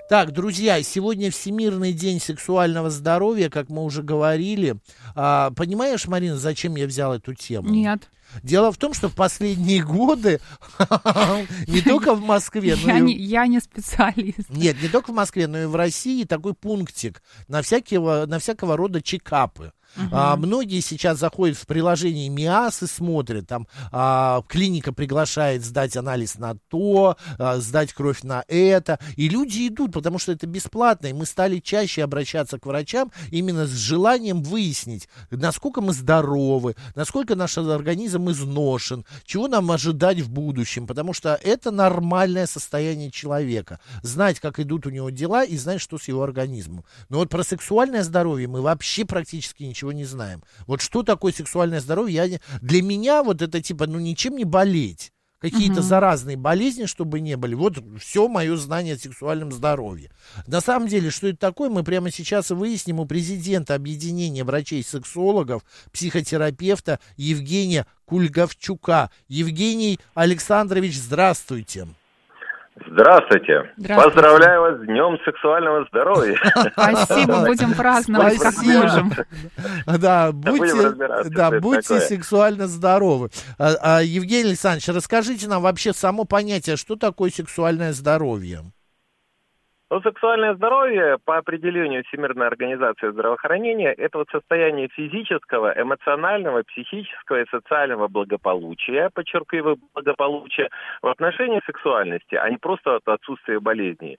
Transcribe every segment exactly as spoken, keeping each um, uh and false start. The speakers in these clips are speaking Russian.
Так, друзья, сегодня Всемирный день сексуального здоровья, как мы уже говорили. А, понимаешь, Марина, зачем я взял эту тему? Нет. Дело в том, что в последние годы, не только в Москве, но Я и... не, я не специалист. Нет, не только в Москве, но и в России такой пунктик на всякого, на всякого рода чекапы. Uh-huh. А, многие сейчас заходят в приложение МИАС и смотрят, там а, клиника приглашает сдать анализ на то, а, сдать кровь на это, и люди идут, потому что это бесплатно, и мы стали чаще обращаться к врачам именно с желанием выяснить, насколько мы здоровы, насколько наш организм изношен, чего нам ожидать в будущем, потому что это нормальное состояние человека, знать, как идут у него дела и знать, что с его организмом. Но вот про сексуальное здоровье мы вообще практически ничего не знаем. Вот что такое сексуальное здоровье? Я не... Для меня вот это типа, ну ничем не болеть. Какие-то uh-huh. заразные болезни, чтобы не были. Вот все мое знание о сексуальном здоровье. На самом деле, что это такое, мы прямо сейчас и выясним у президента Объединения врачей-сексологов, психотерапевта Евгения Кульговчука. Евгений Александрович, здравствуйте. Здравствуйте. Здравствуйте. Поздравляю вас с Днем сексуального здоровья. Спасибо, будем праздновать как можем. Да, будьте, да, будьте сексуально здоровы. А, а, Евгений Александрович, расскажите нам вообще само понятие, что такое сексуальное здоровье? Ну, сексуальное здоровье, по определению Всемирной организации здравоохранения, это вот состояние физического, эмоционального, психического и социального благополучия, подчеркиваю, благополучия в отношении сексуальности, а не просто от отсутствия болезней.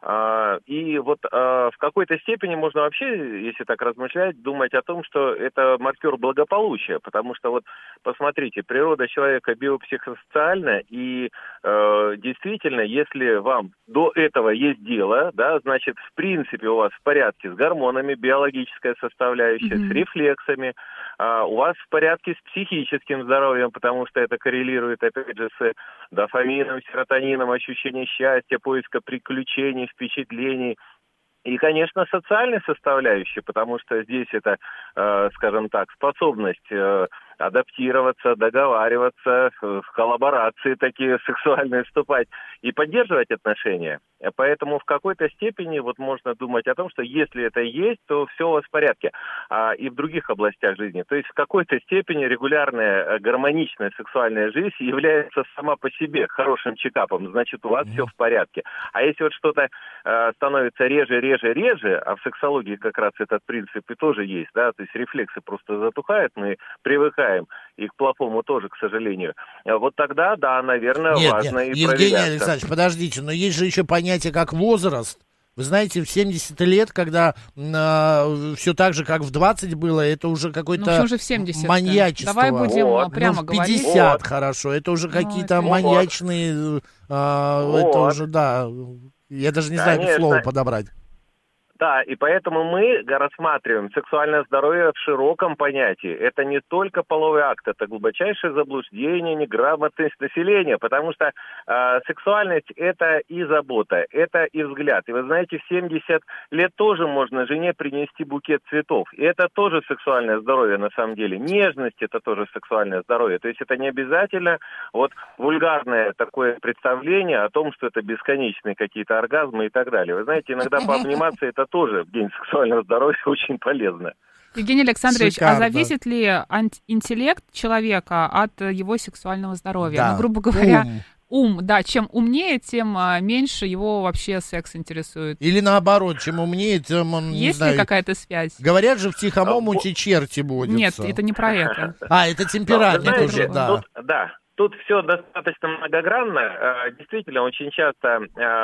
И вот в какой-то степени можно вообще, если так размышлять, думать о том, что это маркер благополучия, потому что вот посмотрите, природа человека биопсихосоциальна, и э, действительно, если вам до этого есть дело, да, значит, в принципе у вас в порядке с гормонами, биологическая составляющая, mm-hmm. с рефлексами, э, у вас в порядке с психическим здоровьем, потому что это коррелирует, опять же, с дофамином, серотонином, ощущением счастья, поиска приключений, впечатлений. И, конечно, социальной составляющей, потому что здесь это, э, скажем так, способность э, адаптироваться, договариваться, в коллаборации такие сексуальные вступать и поддерживать отношения. Поэтому в какой-то степени вот можно думать о том, что если это есть, то все у вас в порядке. А и в других областях жизни. То есть в какой-то степени регулярная гармоничная сексуальная жизнь является сама по себе хорошим чекапом. Значит, у вас mm-hmm. все в порядке. А если вот что-то э, становится реже, реже, реже, а в сексологии как раз этот принцип и тоже есть, да, то есть рефлексы просто затухают, мы привыкаем и к плохому тоже, к сожалению. Вот тогда, да, наверное, нет, важно нет, и Евгений проверяться. Александрович, подождите, но есть же еще понятие как возраст. Вы знаете, в семьдесят лет, когда э, все так же, как в двадцать было, это уже какое-то ну, же в семьдесят-то? маньячество. Давай будем вот. прямо ну, в говорить. пятьдесят Вот. хорошо, это уже ну, какие-то это... маньячные, э, вот. это уже, да, я даже не знаю, Конечно. как слово подобрать. Да, и поэтому мы рассматриваем сексуальное здоровье в широком понятии. Это не только половой акт, это глубочайшее заблуждение, неграмотность населения, потому что э, сексуальность – это и забота, это и взгляд. И вы знаете, в семьдесят лет тоже можно жене принести букет цветов. И это тоже сексуальное здоровье на самом деле. Нежность – это тоже сексуальное здоровье. То есть это не обязательно вот вульгарное такое представление о том, что это бесконечные какие-то оргазмы и так далее. Вы знаете, иногда пообниматься – это тоже в день сексуального здоровья очень полезно. Евгений Александрович, Шикарно. а зависит ли анти- интеллект человека от его сексуального здоровья? Да. Ну, грубо говоря, ум. ум, да, чем умнее, тем а, меньше его вообще секс интересует. Или наоборот, чем умнее, тем он, не Есть знаю... ли какая-то связь? Говорят же, в тихом А, омуте черти водятся. Нет, это не про это. А, это темперамент знаете, уже, да. Тут, да. Тут все достаточно многогранно. Действительно, очень часто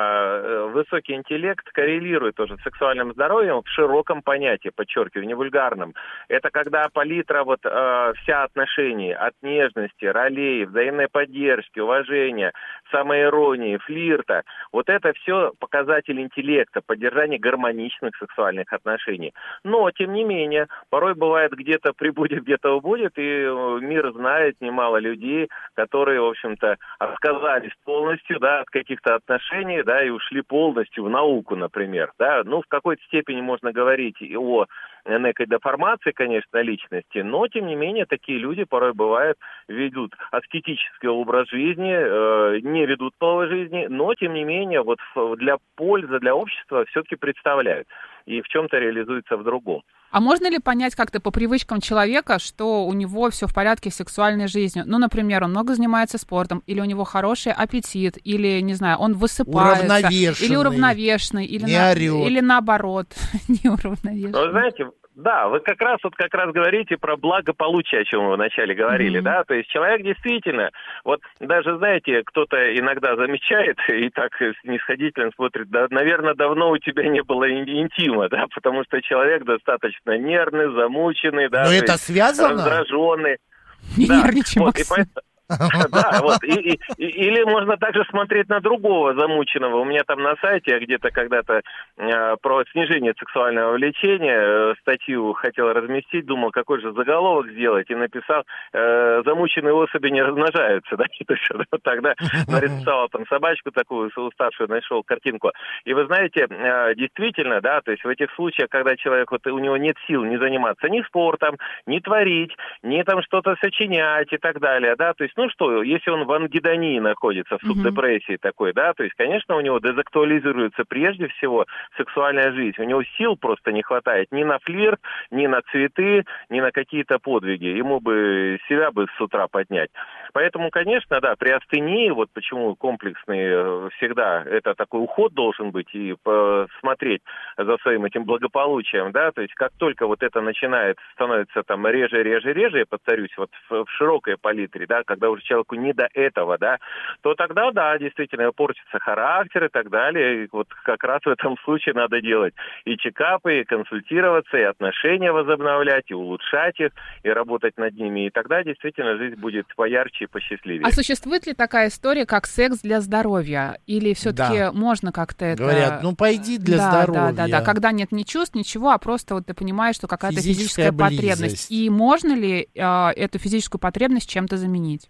высокий интеллект коррелирует тоже с сексуальным здоровьем в широком понятии, подчеркиваю, не вульгарном. Это когда палитра вот вся отношений от нежности, ролей, взаимной поддержки, уважения, самоиронии, флирта, вот это все показатель интеллекта, поддержания гармоничных сексуальных отношений. Но, тем не менее, порой бывает где-то прибудет, где-то убудет, и мир знает немало людей, которые, в общем-то, отказались полностью, да, от каких-то отношений, да, и ушли полностью в науку, например, да. Ну, в какой-то степени можно говорить и о некой деформации, конечно, личности, но, тем не менее, такие люди порой бывают, ведут аскетический образ жизни, э, не ведут половой жизни, но, тем не менее, вот для пользы, для общества все-таки представляют и в чем-то реализуются в другом. А можно ли понять как-то по привычкам человека, что у него все в порядке с сексуальной жизнью? Ну, например, он много занимается спортом, или у него хороший аппетит, или, не знаю, он высыпается, уравновешенный, или уравновешенный, или, не на... орёт. или наоборот, неуравновешенный. Ну, знаете, да, вы как раз вот как раз говорите про благополучие, о чем вы вначале говорили, mm-hmm. да, то есть человек действительно, вот даже, знаете, кто-то иногда замечает и так снисходительно смотрит, да, наверное, давно у тебя не было интима, да, потому что человек достаточно нервный, замученный, да, но это связано? раздраженный. Не да, нервничай, вот, Максим. Да, вот, и, и, и, или можно также смотреть на другого замученного. У меня там на сайте, я где-то когда-то э, про снижение сексуального влечения э, статью хотел разместить, думал, какой же заголовок сделать, и написал, э, замученные особи не размножаются, да, то есть вот тогда нарисовал там собачку такую, уставшую, нашел картинку. И вы знаете, э, действительно, да, то есть в этих случаях, когда человек, вот у него нет сил не заниматься ни спортом, ни творить, ни там что-то сочинять и так далее, да, то есть ну что, если он в ангидонии находится, в субдепрессии mm-hmm. такой, да, то есть, конечно, у него дезактуализируется прежде всего сексуальная жизнь. У него сил просто не хватает ни на флирт, ни на цветы, ни на какие-то подвиги. Ему бы себя бы с утра поднять. Поэтому, конечно, да, при астении, вот почему комплексный всегда, это такой уход должен быть и посмотреть за своим этим благополучием, да, то есть как только вот это начинает, становится там реже, реже, реже, я повторюсь, вот в, в широкой палитре, да, когда уже человеку не до этого, да, то тогда, да, действительно, портится характер и так далее. И вот как раз в этом случае надо делать и чекапы, и консультироваться, и отношения возобновлять, и улучшать их, и работать над ними. И тогда действительно жизнь будет поярче и посчастливее. А существует ли такая история, как секс для здоровья? Или все-таки да. можно как-то это... Говорят, ну пойди для да, здоровья. Да, да, да, когда нет ни чувств, ничего, а просто вот ты понимаешь, что какая-то физическая, физическая близость. Потребность. И можно ли э, эту физическую потребность чем-то заменить?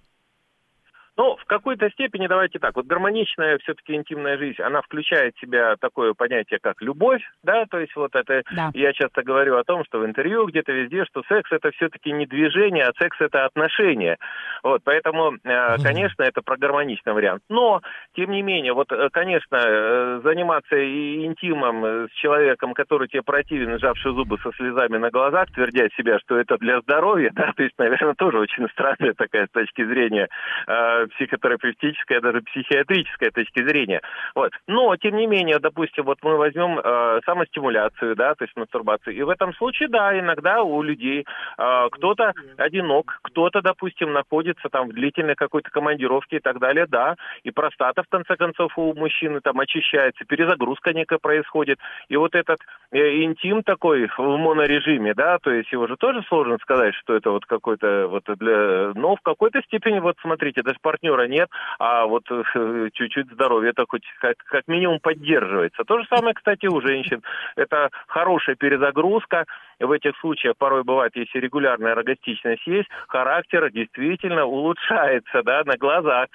Ну, в какой-то степени, давайте так, вот гармоничная все-таки интимная жизнь, она включает в себя такое понятие, как любовь, да, то есть вот это, да. я часто говорю о том, что в интервью где-то везде, что секс это все-таки не движение, а секс это отношения, вот, поэтому, конечно, это про гармоничный вариант, но, тем не менее, вот, конечно, заниматься интимом с человеком, который тебе противен, сжавший зубы со слезами на глазах, твердя себя, что это для здоровья, да, то есть, наверное, тоже очень странная такая с точки зрения психотерапевтическая, даже психиатрическая точки зрения. Вот. Но, тем не менее, допустим, вот мы возьмем э, самостимуляцию, да, то есть мастурбацию, и в этом случае, да, иногда у людей э, кто-то одинок, кто-то, допустим, находится там в длительной какой-то командировке и так далее, да, и простата, в конце концов, у мужчины там очищается, перезагрузка некая происходит, и вот этот э, интим такой в монорежиме, да, то есть его же тоже сложно сказать, что это вот какой-то вот для... Но в какой-то степени, вот смотрите, даже партнера нет, а вот э, чуть-чуть здоровье-то хоть как, как минимум поддерживается. То же самое, кстати, у женщин. Это хорошая перезагрузка. В этих случаях порой бывает, если регулярная эргостичность есть, характер действительно улучшается, да, на глазах.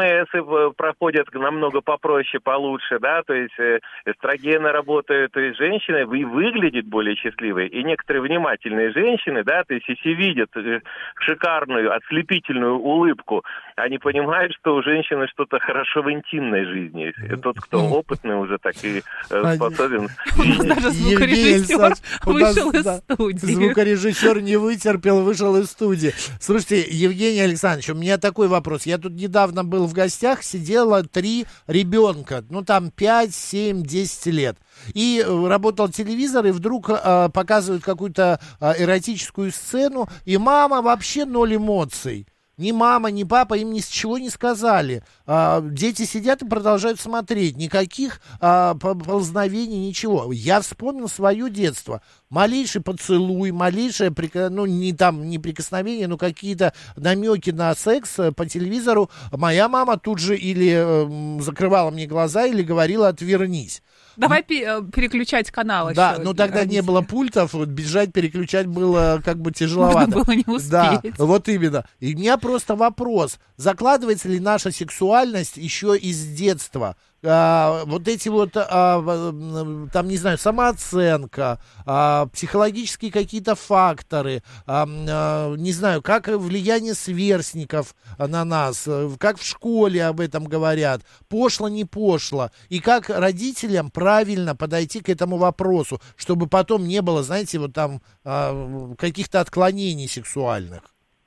ПМСы проходят намного попроще, получше, да, то есть э, эстрогены работают, то есть женщина вы, выглядит более счастливой. И некоторые внимательные женщины, да, то есть если видят шикарную, ослепительную улыбку, они понимают, что у женщины что-то хорошо в интимной жизни. И тот, кто опытный, уже так и э, способен... У нас даже звукорежиссер вышел из студии. Звукорежиссер не вытерпел, вышел из студии. Слушайте, Евгений Александрович, у меня такой вопрос. Я тут недавно был в гостях, сидело три ребенка, ну там пять, семь, десять лет. И работал телевизор, и вдруг э, показывают какую-то э, эротическую сцену, и мама вообще ноль эмоций. Ни мама, ни папа им ни с чего не сказали. А, дети сидят и продолжают смотреть. Никаких а, поползновений, ничего. Я вспомнил свое детство. Малейший поцелуй, малейшее, ну, не там, не прикосновение, но какие-то намеки на секс по телевизору. Моя мама тут же или э, закрывала мне глаза, или говорила: отвернись. Давай переключать канал. Да, еще но тогда родители. Не было пультов, вот бежать, переключать было как бы тяжеловато. Можно было не успеть. Да, вот именно. И у меня просто вопрос, закладывается ли наша сексуальность еще из детства? А, вот эти вот, а, там, не знаю, самооценка, а, психологические какие-то факторы, а, а, не знаю, как влияние сверстников на нас, как в школе об этом говорят, пошло, не пошло, и как родителям правильно подойти к этому вопросу, чтобы потом не было, знаете, вот там а, каких-то отклонений сексуальных.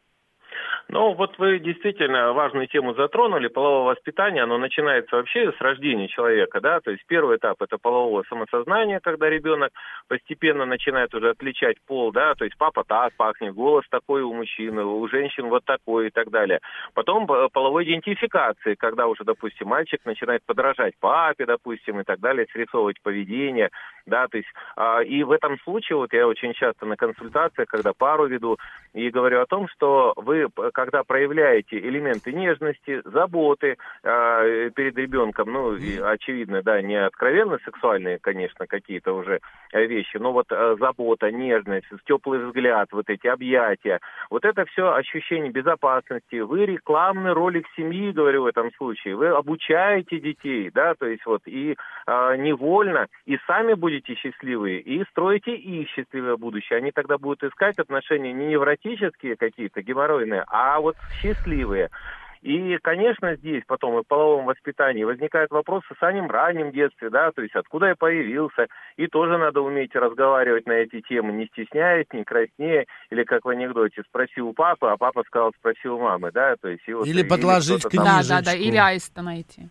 Ну, вот вы действительно важную тему затронули. Половое воспитание, оно начинается вообще с рождения человека, да, то есть первый этап – это половое самосознание, когда ребенок постепенно начинает уже отличать пол, да, то есть папа так пахнет, голос такой у мужчины, у женщин вот такой и так далее. Потом половой идентификации, когда уже, допустим, мальчик начинает подражать папе, допустим, и так далее, срисовывать поведение, да, то есть, а, и в этом случае, вот я очень часто на консультациях, когда пару веду, и говорю о том, что вы, когда проявляете элементы нежности, заботы э, перед ребенком, ну, и, очевидно, да, не откровенно сексуальные, конечно, какие-то уже вещи, но вот э, забота, нежность, теплый взгляд, вот эти объятия, вот это все ощущение безопасности. Вы рекламный ролик семьи, говорю в этом случае, вы обучаете детей, да, то есть вот и э, невольно, и сами будете счастливые, и строите их счастливое будущее. Они тогда будут искать отношения не невротические какие-то, геморройные, а вот счастливые. И, конечно, здесь потом и в половом воспитании возникают вопросы в самом раннем детстве, да, то есть откуда я появился, и тоже надо уметь разговаривать на эти темы, не стесняясь, не краснея, или как в анекдоте, спроси у папы, а папа сказал, спроси у мамы, да, то есть... И вот, или подложить книжечку. Да, да, да, или аиста найти.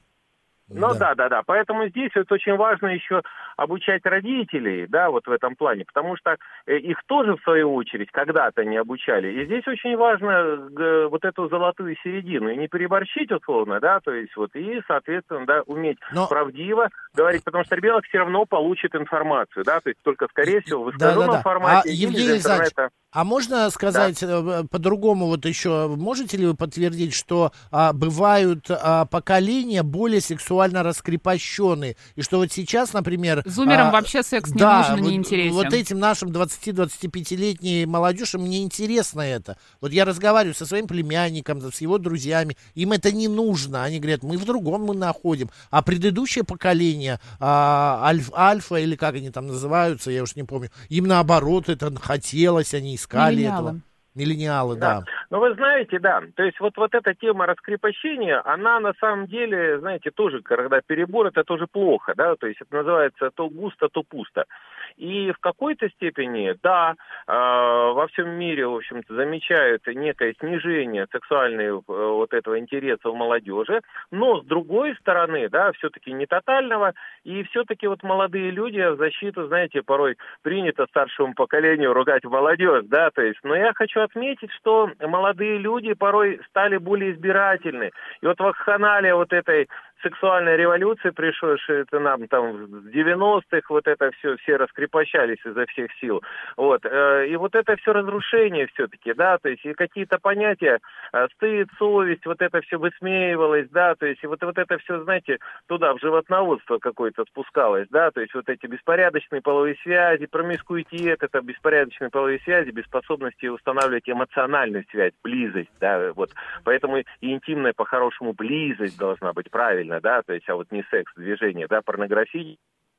Ну да. да, да, да. Поэтому здесь вот очень важно еще обучать родителей, да, вот в этом плане, потому что их тоже, в свою очередь, когда-то не обучали. И здесь очень важно вот эту золотую середину и не переборщить, условно, да, то есть вот, и, соответственно, да, уметь Но... правдиво говорить, потому что ребенок все равно получит информацию, да, то есть только, скорее всего, в искаженном да, да, да. формате а, или Евгений из интернета. Александрович, а можно сказать да. по-другому вот еще, можете ли вы подтвердить, что а, бывают а, поколения более сексуально раскрепощенные, и что вот сейчас, например... Зумерам а, вообще секс не да, нужен, вот, не интересен. Вот этим нашим двадцати-двадцатипятилетней молодежи, мне интересно это. Вот я разговариваю со своим племянником, с его друзьями, им это не нужно. Они говорят, мы в другом мы находим. А предыдущее поколение, а, альф, альфа или как они там называются, я уж не помню, им наоборот это хотелось, они искали Миллениалы. этого. Миллениалы, да. да. Ну, вы знаете, да, то есть вот, вот эта тема раскрепощения, она на самом деле, знаете, тоже, когда перебор, это тоже плохо, да, то есть это называется то густо, то пусто. И в какой-то степени, да, э, во всем мире, в общем-то, замечают некое снижение сексуального э, вот этого интереса у молодежи, но с другой стороны, да, все-таки не тотального, и все-таки вот молодые люди в защиту, знаете, порой принято старшему поколению ругать молодежь, да, то есть, но я хочу отметить, что молодые люди порой стали более избирательны, и вот вакханалия вот этой сексуальной революции, пришедшей это нам там в девяностых, вот это все, все раскрепощались изо всех сил. Вот. И вот это все разрушение все-таки, да, то есть и какие-то понятия, стыд, совесть, вот это все высмеивалось, да, то есть и вот, вот это все, знаете, туда, в животноводство какое-то спускалось, да, то есть вот эти беспорядочные половые связи, промискуитет, это беспорядочные половые связи, без способности устанавливать эмоциональную связь, близость, да, вот. Поэтому и интимная, по-хорошему, близость должна быть правильно, да, то есть, а вот не секс, движение, да, порнография.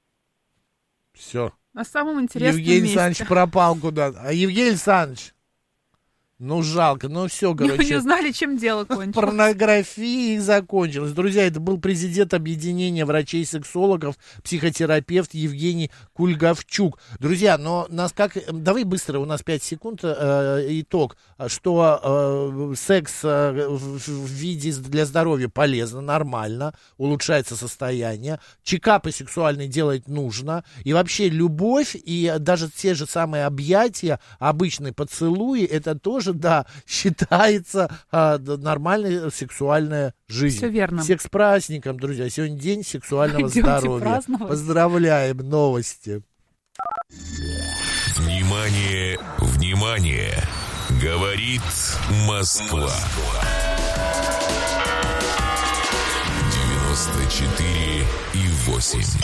Все. На самом интересном Евгений месте. Александрович пропал куда-то. А Евгений Александрович, ну жалко, ну все, короче. Не узнали, чем дело кончилось. Порнография закончилась. Друзья, это был президент объединения врачей-сексологов, психотерапевт Евгений Кульгавчук. Друзья, но нас как... Давай быстро, у нас пять секунд, э, итог, что э, секс э, в, в виде для здоровья полезно, нормально, улучшается состояние, чекапы сексуальные делать нужно, и вообще любовь, и даже те же самые объятия, обычные поцелуи, это тоже, да, считается а, нормальная сексуальная жизнь. Все верно. Всех с праздником, друзья. Сегодня день сексуального Идемте здоровья. праздновать. Поздравляем, новости. Внимание, внимание! Говорит Москва. девяносто четыре и восемь.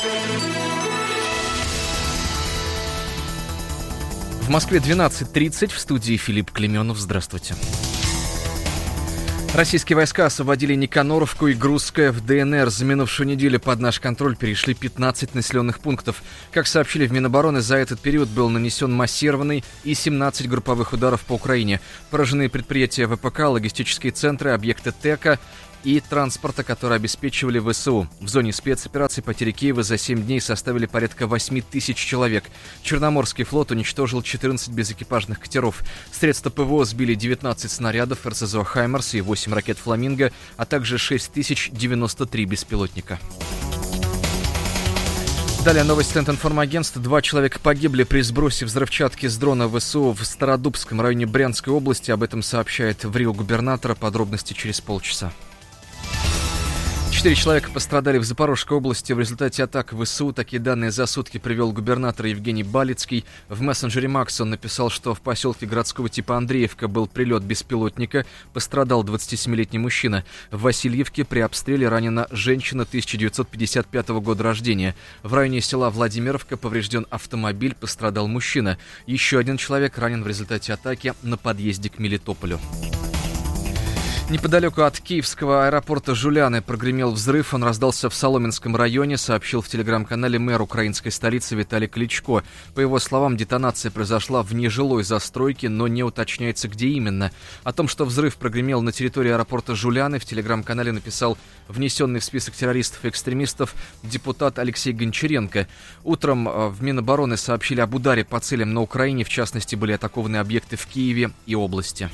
В Москве двенадцать тридцать, в студии Филипп Клеменов. Здравствуйте. Российские войска освободили Никаноровку и Грузское в ДНР. За минувшую неделю под наш контроль перешли пятнадцать населенных пунктов. Как сообщили в Минобороны, за этот период был нанесен массированный и семнадцать групповых ударов по Украине. Поражены предприятия ВПК, логистические центры, объекты ТЭКа и транспорта, которые обеспечивали ВСУ. В зоне спецоперации потери Киева за семь дней составили порядка восемь тысяч человек. Черноморский флот уничтожил четырнадцать безэкипажных катеров. Средства ПВО сбили девятнадцать снарядов РСЗО «Хаймарс» и восемь ракет «Фламинго», а также шесть тысяч девяносто три беспилотника. Далее новости Информагентства. Два человека погибли при сбросе взрывчатки с дрона ВСУ в Стародубском районе Брянской области. Об этом сообщает в РИО губернатора. Подробности через полчаса. Четыре человека пострадали в Запорожской области в результате атак ВСУ. Такие данные за сутки привел губернатор Евгений Балицкий. В мессенджере Макс он написал, что в поселке городского типа Андреевка был прилет беспилотника. Пострадал двадцатисемилетний мужчина. В Васильевке при обстреле ранена женщина тысяча девятьсот пятьдесят пятого года рождения. В районе села Владимировка поврежден автомобиль, пострадал мужчина. Еще один человек ранен в результате атаки на подъезде к Мелитополю. Неподалеку от киевского аэропорта Жуляны прогремел взрыв. Он раздался в Соломенском районе, сообщил в телеграм-канале мэр украинской столицы Виталий Кличко. По его словам, детонация произошла в нежилой застройке, но не уточняется, где именно. О том, что взрыв прогремел на территории аэропорта Жуляны, в телеграм-канале написал внесенный в список террористов и экстремистов депутат Алексей Гончаренко. Утром в Минобороны сообщили об ударе по целям на Украине. В частности, были атакованы объекты в Киеве и области.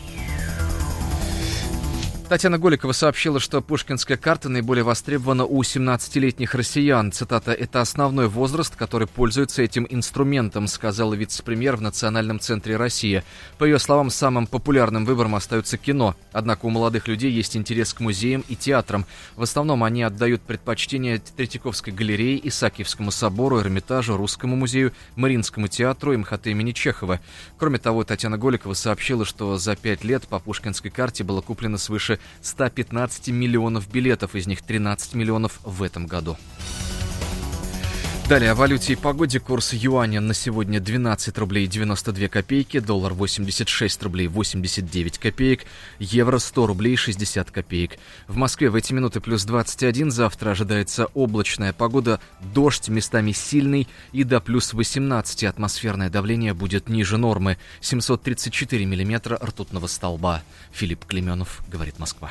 Татьяна Голикова сообщила, что пушкинская карта наиболее востребована у семнадцатилетних россиян. Цитата: «Это основной возраст, который пользуется этим инструментом», сказала вице-премьер в Национальном центре России. По ее словам, самым популярным выбором остается кино. Однако у молодых людей есть интерес к музеям и театрам. В основном они отдают предпочтение Третьяковской галерее, Исаакиевскому собору, Эрмитажу, Русскому музею, Мариинскому театру и МХАТ имени Чехова. Кроме того, Татьяна Голикова сообщила, что за пять лет по пушкинской карте было куплено свыше сто пятнадцать миллионов билетов, из них тринадцать миллионов в этом году. Далее о валюте и погоде. Курс юаня на сегодня двенадцать рублей девяносто две копейки, доллар восемьдесят шесть рублей восемьдесят девять копеек, евро сто рублей шестьдесят копеек. В Москве в эти минуты плюс двадцать один, завтра ожидается облачная погода, дождь местами сильный и до плюс восемнадцать. Атмосферное давление будет ниже нормы, семьсот тридцать четыре миллиметра ртутного столба. Филипп Клеменов, говорит Москва.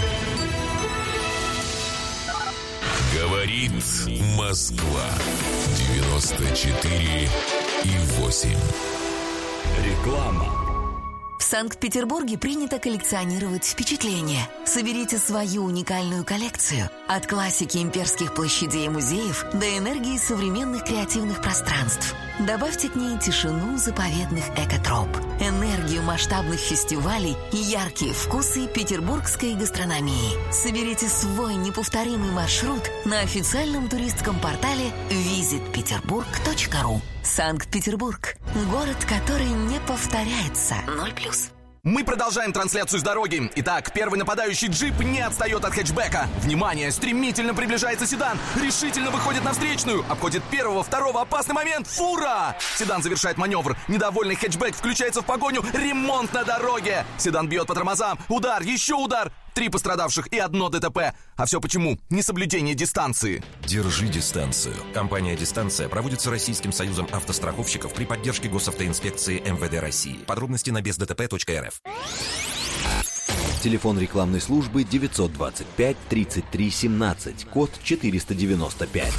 Говорит Москва. девяносто четыре и восемь. Реклама. В Санкт-Петербурге принято коллекционировать впечатления. Соберите свою уникальную коллекцию. От классики имперских площадей и музеев до энергии современных креативных пространств. Добавьте к ней тишину заповедных экотроп, энергию масштабных фестивалей и яркие вкусы петербургской гастрономии. Соберите свой неповторимый маршрут на официальном туристском портале визит петербург точка ру. Санкт-Петербург. Город, который не повторяется. Ноль плюс. Мы продолжаем трансляцию с дороги. Итак, первый нападающий джип не отстает от хэтчбека. Внимание, стремительно приближается седан. Решительно выходит на встречную. Обходит первого, второго, опасный момент. Фура! Седан завершает маневр. Недовольный хэтчбек включается в погоню. Ремонт на дороге. Седан бьет по тормозам. Удар, еще удар. Три пострадавших и одно ДТП. А все почему? Несоблюдение дистанции. Держи дистанцию. Компания «Дистанция» проводится Российским союзом автостраховщиков при поддержке госавтоинспекции эм вэ дэ России. Подробности на без дэ тэ пэ точка эр эф. Телефон рекламной службы девятьсот двадцать пять тридцать три семнадцать, код четыреста девяносто пять.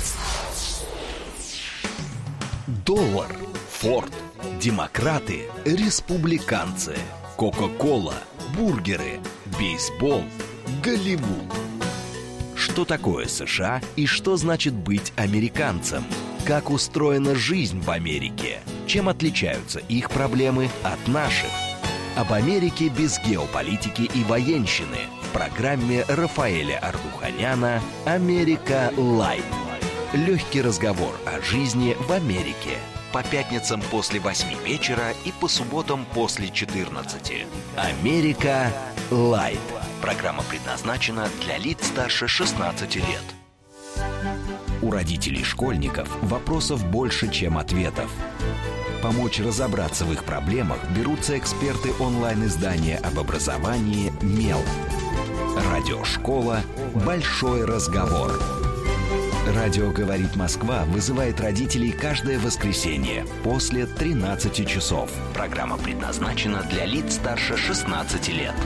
Доллар, Форд, демократы, республиканцы, Кока-кола, бургеры, бейсбол, Голливуд. Что такое США и что значит быть американцем? Как устроена жизнь в Америке? Чем отличаются их проблемы от наших? Об Америке без геополитики и военщины в программе Рафаэля Ардуханяна «Америка Лайт». Легкий разговор о жизни в Америке. По пятницам после восьми вечера и по субботам после четырнадцати. «Америка Лайт». Программа предназначена для лиц старше шестнадцати лет. У родителей школьников вопросов больше, чем ответов. Помочь разобраться в их проблемах берутся эксперты онлайн-издания об образовании «Мел». Радиошкола «Большой разговор». Радио «Говорит Москва» вызывает родителей каждое воскресенье после тринадцати часов. Программа предназначена для лиц старше шестнадцати лет.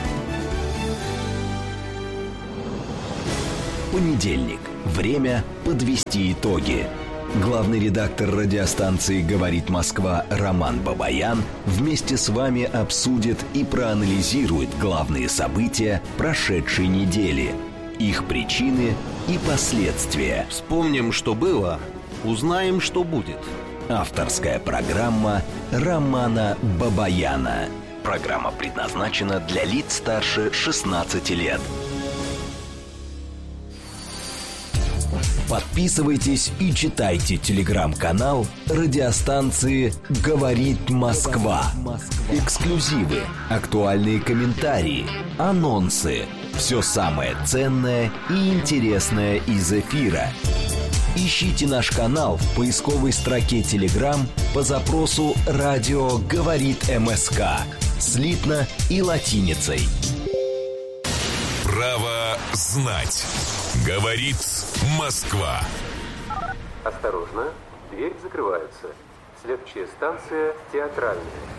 Понедельник. Время подвести итоги. Главный редактор радиостанции «Говорит Москва» Роман Бабаян вместе с вами обсудит и проанализирует главные события прошедшей недели, их причины и последствия. Вспомним, что было, узнаем, что будет. Авторская программа Романа Бабаяна. Программа предназначена для лиц старше шестнадцати лет. Подписывайтесь и читайте телеграм-канал радиостанции «Говорит Москва». Эксклюзивы, актуальные комментарии, анонсы. Все самое ценное и интересное из эфира. Ищите наш канал в поисковой строке Telegram по запросу «Радио говорит МСК» слитно и латиницей. Право знать. Говорит Москва. Осторожно, дверь закрывается. Следующая станция театральная.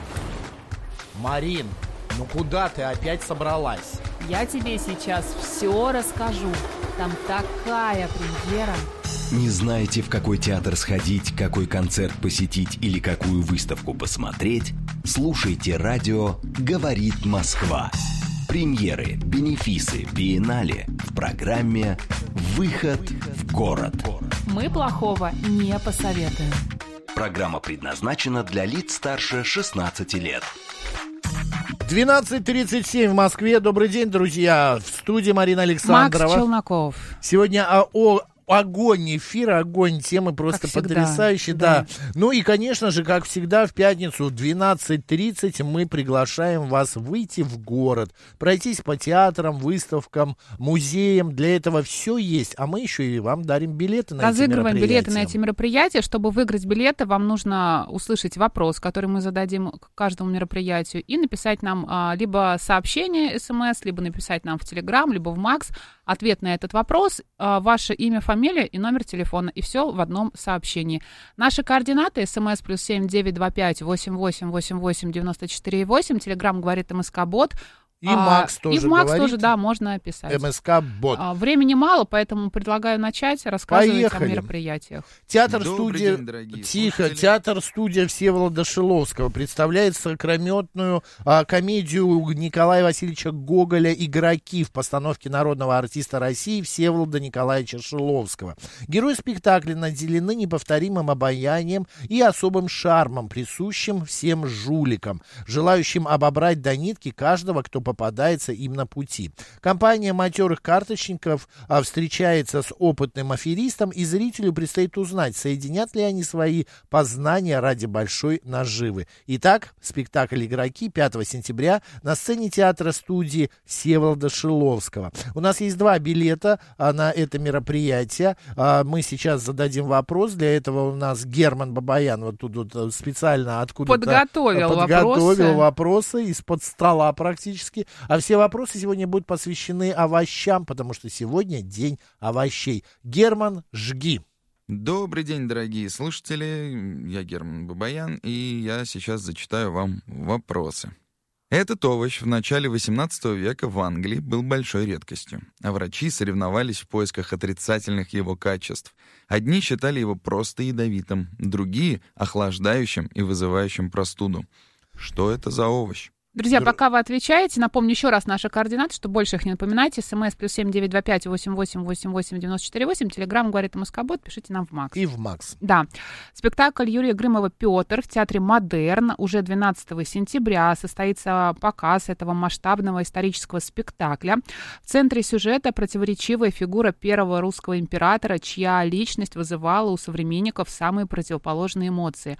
Марин, ну куда ты опять собралась? Я тебе сейчас все расскажу. Там такая премьера. Не знаете, в какой театр сходить, какой концерт посетить или какую выставку посмотреть? Слушайте радио «Говорит Москва». Премьеры, бенефисы, биеннале в программе «Выход в город». Мы плохого не посоветуем. Программа предназначена для лиц старше шестнадцати лет. двенадцать тридцать семь в Москве. Добрый день, друзья. В студии Марина Александрова. Макс Челноков. Сегодня о, о огонь эфира, огонь темы просто потрясающие, да. да. Ну и, конечно же, как всегда, в пятницу в двенадцать тридцать мы приглашаем вас выйти в город, пройтись по театрам, выставкам, музеям. Для этого все есть. А мы еще и вам дарим билеты на эти мероприятия. Разыгрываем билеты на эти мероприятия. Чтобы выиграть билеты, вам нужно услышать вопрос, который мы зададим к каждому мероприятию, и написать нам а, либо сообщение, смс, либо написать нам в Телеграм, либо в Макс ответ на этот вопрос, а, ваше имя, фамилия и номер телефона, и все в одном сообщении. Наши координаты: смс плюс семь девять два пять восемь восемь восемь восемь девяносто четыре восемь, Телеграм говорит МСК-бот. И Макс а, тоже И в Макс говорит, тоже, да, можно писать. МСК-бот. А, времени мало, поэтому предлагаю начать рассказывать Поехали. о мероприятиях. Театр-студия... Тихо. слушатели. Театр-студия Всеволода Шиловского представляет сорокаминутную а, комедию Николая Васильевича Гоголя «Игроки» в постановке народного артиста России Всеволода Николаевича Шиловского. Герои спектакля наделены неповторимым обаянием и особым шармом, присущим всем жуликам, желающим обобрать до нитки каждого, кто попадается им на пути. Компания матерых карточников а, встречается с опытным аферистом, и зрителю предстоит узнать, соединят ли они свои познания ради большой наживы. Итак, спектакль «Игроки» пятого сентября на сцене театра-студии Всеволода Шиловского. У нас есть два билета а, на это мероприятие. А, мы сейчас зададим вопрос. Для этого у нас Герман Бабаян вот тут вот специально откуда-то подготовил, подготовил вопросы. вопросы из-под стола практически. А все вопросы сегодня будут посвящены овощам, потому что сегодня день овощей. Герман, жги. Добрый день, дорогие слушатели. Я Герман Бабаян, и я сейчас зачитаю вам вопросы. Этот овощ в начале восемнадцатого века в Англии был большой редкостью, а врачи соревновались в поисках отрицательных его качеств. Одни считали его просто ядовитым, другие — охлаждающим и вызывающим простуду. Что это за овощ? Друзья, пока вы отвечаете, напомню еще раз наши координаты, чтобы больше их не напоминать. СМС плюс семь девять два пять восемь восемь восемь восемь девяносто четыре восемь. Телеграм говорит МСК-бот. Пишите нам в Макс. И в Макс. Да. Спектакль Юрия Грымова «Петр» в театре «Модерн» уже двенадцатого сентября состоится показ этого масштабного исторического спектакля. В центре сюжета противоречивая фигура первого русского императора, чья личность вызывала у современников самые противоположные эмоции.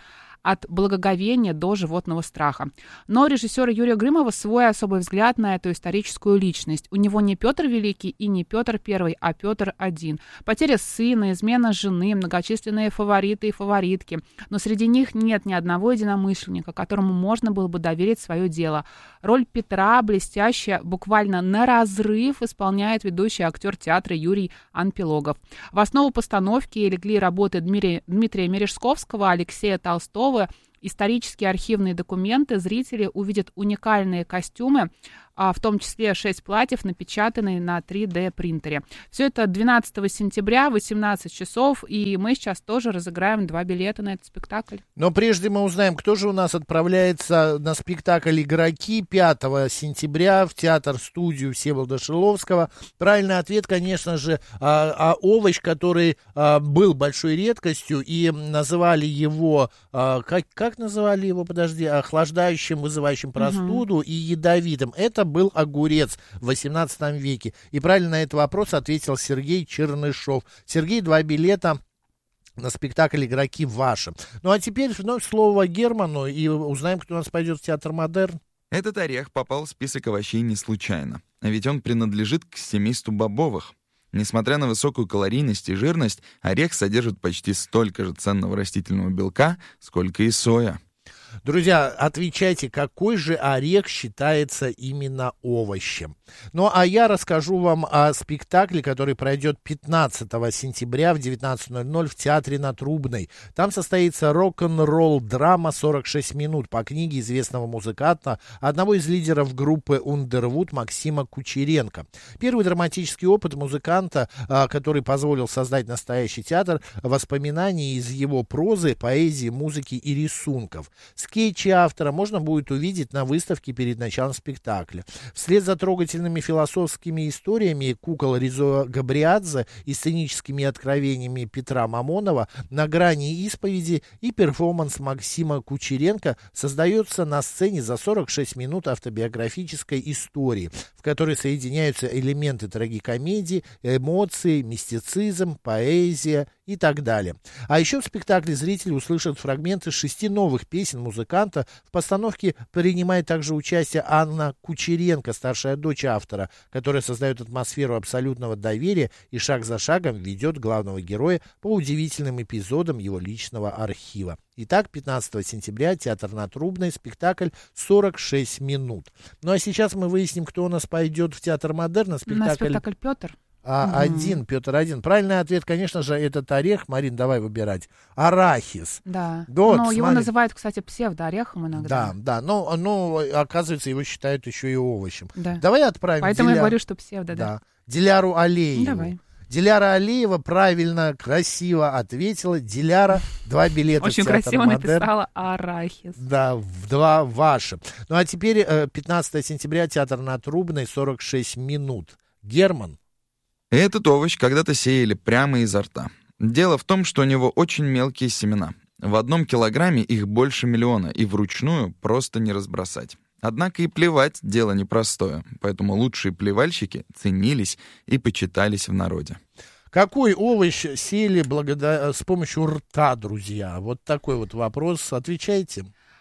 от благоговения до животного страха. Но у режиссера Юрия Грымова свой особый взгляд на эту историческую личность. У него не Петр Великий и не Петр Первый, а Петр Один. Потеря сына, измена жены, многочисленные фавориты и фаворитки. Но среди них нет ни одного единомышленника, которому можно было бы доверить свое дело. Роль Петра блестяще, буквально на разрыв исполняет ведущий актер театра Юрий Анпилогов. В основу постановки легли работы Дмитрия, Дмитрия Мережковского, Алексея Толстого. Исторические архивные документы, зрители увидят уникальные костюмы, в том числе шесть платьев, напечатанные на три дэ принтере. Все это двенадцатого сентября, восемнадцать часов, и мы сейчас тоже разыграем два билета на этот спектакль. Но прежде мы узнаем, кто же у нас отправляется на спектакль «Игроки» пятого сентября в театр-студию Всеволода Шиловского. Правильный ответ, конечно же, а, а овощ, который а, был большой редкостью, и называли его, а, как, как называли его, подожди, охлаждающим, вызывающим простуду, угу. и ядовитым. Это был огурец в восемнадцатом веке. И правильно на этот вопрос ответил Сергей Чернышов. Сергей, два билета на спектакль «Игроки» ваши. Ну а теперь вновь слово Герману и узнаем, кто у нас пойдет в театр «Модерн». Этот орех попал в список овощей не случайно, а ведь он принадлежит к семейству бобовых. Несмотря на высокую калорийность и жирность, орех содержит почти столько же ценного растительного белка, сколько и соя. Друзья, отвечайте, какой же орех считается именно овощем. Ну, а я расскажу вам о спектакле, который пройдет пятнадцатого сентября в девятнадцать ноль ноль в Театре на Трубной. Там состоится рок-н-ролл драма сорок шесть минут по книге известного музыканта, одного из лидеров группы Underwood Максима Кучеренко. Первый драматический опыт музыканта, который позволил создать настоящий театр, воспоминаний из его прозы, поэзии, музыки и рисунков. Скетчи автора можно будет увидеть на выставке перед началом спектакля. Вслед за трогательными философскими историями кукол Ризо Габриадзе и сценическими откровениями Петра Мамонова на грани исповеди и перформанс Максима Кучеренко создается на сцене за сорок шесть минут автобиографической истории, в которой соединяются элементы трагикомедии, эмоции, мистицизм, поэзия и так далее. А еще в спектакле зрители услышат фрагменты шести новых песен музыканта. В постановке принимает также участие Анна Кучеренко, старшая дочь автора, которая создает атмосферу абсолютного доверия и шаг за шагом ведет главного героя по удивительным эпизодам его личного архива. Итак, пятнадцатого сентября, Театр на Трубной, спектакль сорок шесть минут. Ну а сейчас мы выясним, кто у нас пойдет в Театр Модерн на спектакль... На спектакль «Петр». А, угу. Один, Петр Один. Правильный ответ, конечно же, этот орех. Марин, давай выбирать. Арахис. Да. Вот, но смотри. Его называют, кстати, псевдоорехом иногда. Да, да. Но, но, оказывается, его считают еще и овощем. Да. Давай отправим Поэтому Диля... я говорю, что псевдо, да. да. Диляру Алиеву. Давай. Диляра Алиева правильно, красиво ответила. Диляра, два билета Очень в Театр красиво Модерн. написала арахис. Да, два ваши. Ну а теперь пятнадцатого сентября, Театр на Трубной, сорок шесть минут. Герман. Этот овощ когда-то сеяли прямо изо рта. Дело в том, что у него очень мелкие семена. В одном килограмме их больше миллиона, и вручную просто не разбросать. Однако и плевать дело непростое, поэтому лучшие плевальщики ценились и почитались в народе. Какой овощ сеяли благодаря... с помощью рта, друзья? Вот такой вот вопрос. Отвечайте.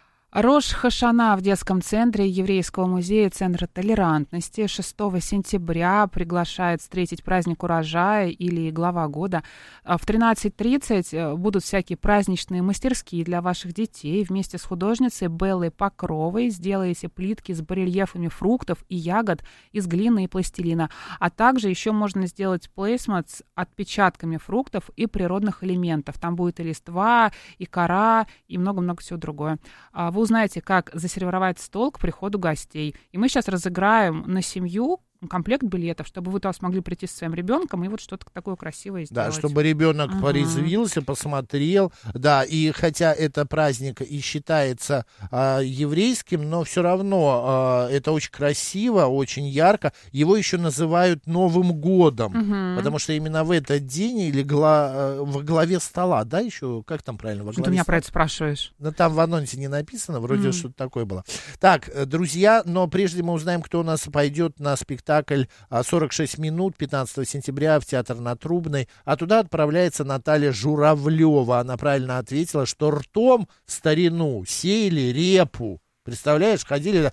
Рош Хашана в детском центре Еврейского музея Центра толерантности шестого сентября приглашает встретить праздник урожая или глава года. В тринадцать тридцать будут всякие праздничные мастерские для ваших детей. Вместе с художницей Беллой Покровой сделаете плитки с барельефами фруктов и ягод из глины и пластилина. А также еще можно сделать плейсмат с отпечатками фруктов и природных элементов. Там будет и листва, и кора, и много-много всего другое. Вы узнаете, как засервировать стол к приходу гостей. И мы сейчас разыграем на семью комплект билетов, чтобы вы туда смогли прийти со своим ребенком и вот что-то такое красивое сделать. Да, чтобы ребенок uh-huh. порезвился, посмотрел. Да, и хотя это праздник и считается а, еврейским, но все равно а, это очень красиво, очень ярко. Его еще называют Новым годом, uh-huh. потому что именно в этот день или гла- во главе стола, да, еще, как там правильно? Во главе Ты меня стола? про это спрашиваешь. Ну, там в анонсе не написано, вроде uh-huh. что-то такое было. Так, друзья, но прежде мы узнаем, кто у нас пойдет на спектакль спектакль сорок шесть минут пятнадцатого сентября в театр на Трубной. А туда отправляется Наталья Журавлева. Она правильно ответила, что ртом в старину сеяли репу. Представляешь, ходили...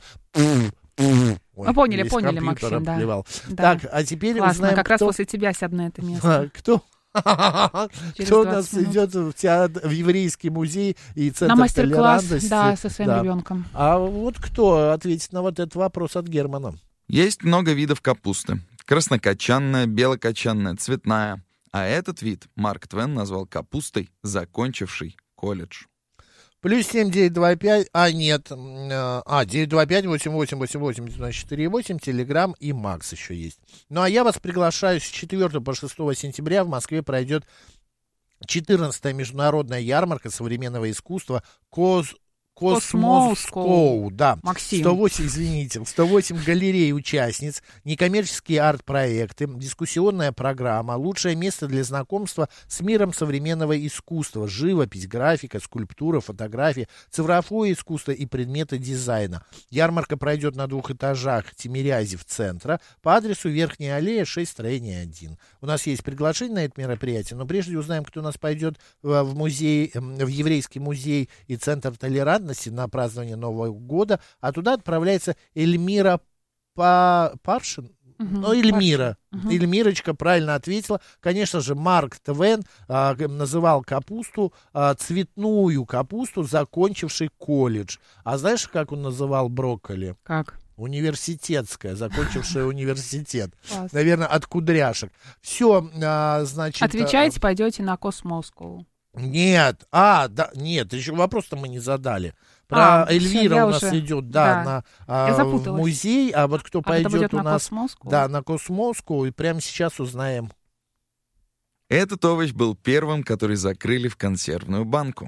Ой, Мы поняли, поняли, Максим, да. да. Так, а теперь Классно, узнаем, как кто... раз после тебя сяду на это место. Кто? Кто у нас минут. идет в, театр, в еврейский музей и центр на мастер-класс, толерантности? Да, со своим да. ребенком. А вот кто ответит на вот этот вопрос от Германа? Есть много видов капусты. Краснокочанная, белокочанная, цветная. А этот вид Марк Твен назвал капустой, закончивший колледж. Плюс семь девять два пять, а нет, а, девять два пять восемь восемь восемь восемь девять четыре восемь, Телеграм и Макс еще есть. Ну, а я вас приглашаю с четвёртого по шестого сентября в Москве пройдет четырнадцатая международная ярмарка современного искусства «Коз». Космоскоу, да. Максим. сто восемь, извините, сто восемь галерей участниц, некоммерческие арт-проекты, дискуссионная программа, лучшее место для знакомства с миром современного искусства, живопись, графика, скульптура, фотография, цифровое искусство и предметы дизайна. Ярмарка пройдет на двух этажах Тимирязев центра по адресу Верхняя аллея, шесть, строение один. У нас есть приглашение на это мероприятие, но прежде узнаем, кто у нас пойдет в музей, в еврейский музей и центр толерантности на празднование Нового года, а туда отправляется Эльмира Па... Паршин. Uh-huh, ну, Эльмира. Uh-huh. Эльмирочка правильно ответила. Конечно же, Марк Твен а, называл капусту а, цветную капусту, закончивший колледж. А знаешь, как он называл брокколи? Как? Университетская, закончившая университет. Наверное, от кудряшек. Все, значит... Отвечаете, пойдете на Космоскоу. Нет, а, да, нет, еще вопрос-то мы не задали. Про а, Эльвира все, у нас уже... идет, да, да. на а, в музей, а вот кто а пойдет у на нас, Космоскоу? Да, на Космоскоу, и прямо сейчас узнаем. Этот овощ был первым, который закрыли в консервную банку.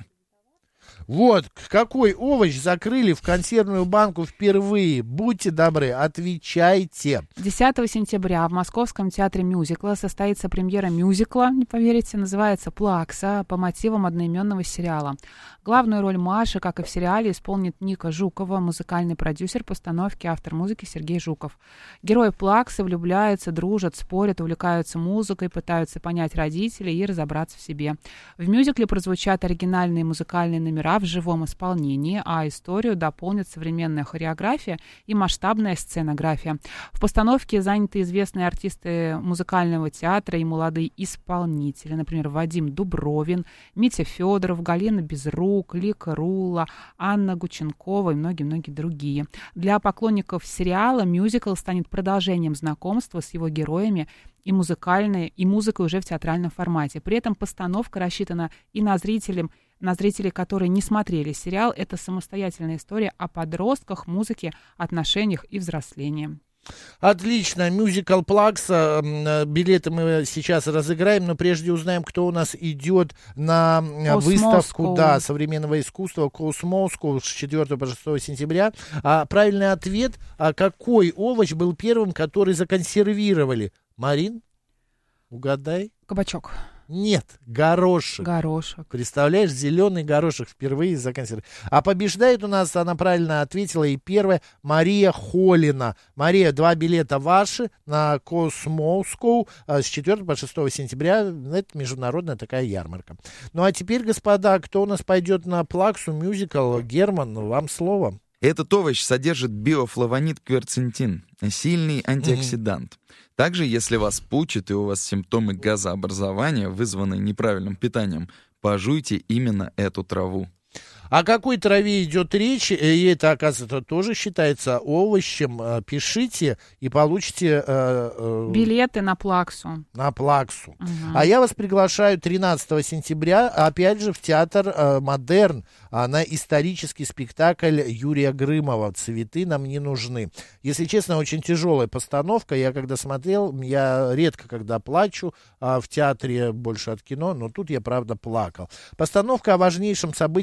Вот, какой овощ закрыли в консервную банку впервые? Будьте добры, отвечайте. десятого сентября в Московском театре мюзикла состоится премьера мюзикла, не поверите, называется «Плакса» по мотивам одноименного сериала. Главную роль Маши, как и в сериале, исполнит Ника Жукова, музыкальный продюсер постановки, автор музыки Сергей Жуков. Герои Плаксы влюбляются, дружат, спорят, увлекаются музыкой, пытаются понять родителей и разобраться в себе. В мюзикле прозвучат оригинальные музыкальные номера в живом исполнении, а историю дополнит современная хореография и масштабная сценография. В постановке заняты известные артисты музыкального театра и молодые исполнители, например, Вадим Дубровин, Митя Федоров, Галина Безрук, Лика Рула, Анна Гученкова и многие-многие другие. Для поклонников сериала мюзикл станет продолжением знакомства с его героями и музыкальной, и музыкой уже в театральном формате. При этом постановка рассчитана и на зрителей, на зрителей, которые не смотрели сериал. Это самостоятельная история о подростках, музыке, отношениях и взрослении. Отлично, мюзикл «Плакса». Билеты мы сейчас разыграем, но прежде узнаем, кто у нас идет на выставку да, современного искусства «Космоскоу» с четвёртого по шестого сентября. А правильный ответ, а какой овощ был первым, который законсервировали? Марин, угадай. Кабачок. Нет, горошек. Горошек. Представляешь, зеленый горошек впервые законсервировали. А побеждает у нас, она правильно ответила, и первая Мария Холина. Мария, два билета ваши на Космоскоу с четвёртого по шестого сентября. Это международная такая ярмарка. Ну а теперь, господа, кто у нас пойдет на Плаксу мюзикл? Герман, вам слово. Этот овощ содержит биофлавонид кверцентин, сильный антиоксидант. Mm-hmm. Также, если вас пучит и у вас симптомы газообразования, вызванные неправильным питанием, пожуйте именно эту траву. О какой траве идет речь, и это, оказывается, тоже считается овощем. Пишите и получите... Э, э, билеты на Плаксу. На Плаксу. Угу. А я вас приглашаю тринадцатого сентября, опять же, в театр э, «Модерн» на исторический спектакль Юрия Грымова «Цветы нам не нужны». Если честно, очень тяжелая постановка. Я когда смотрел, я редко когда плачу, а в театре больше от кино, но тут я, правда, плакал. Постановка о важнейшем событии двадцатого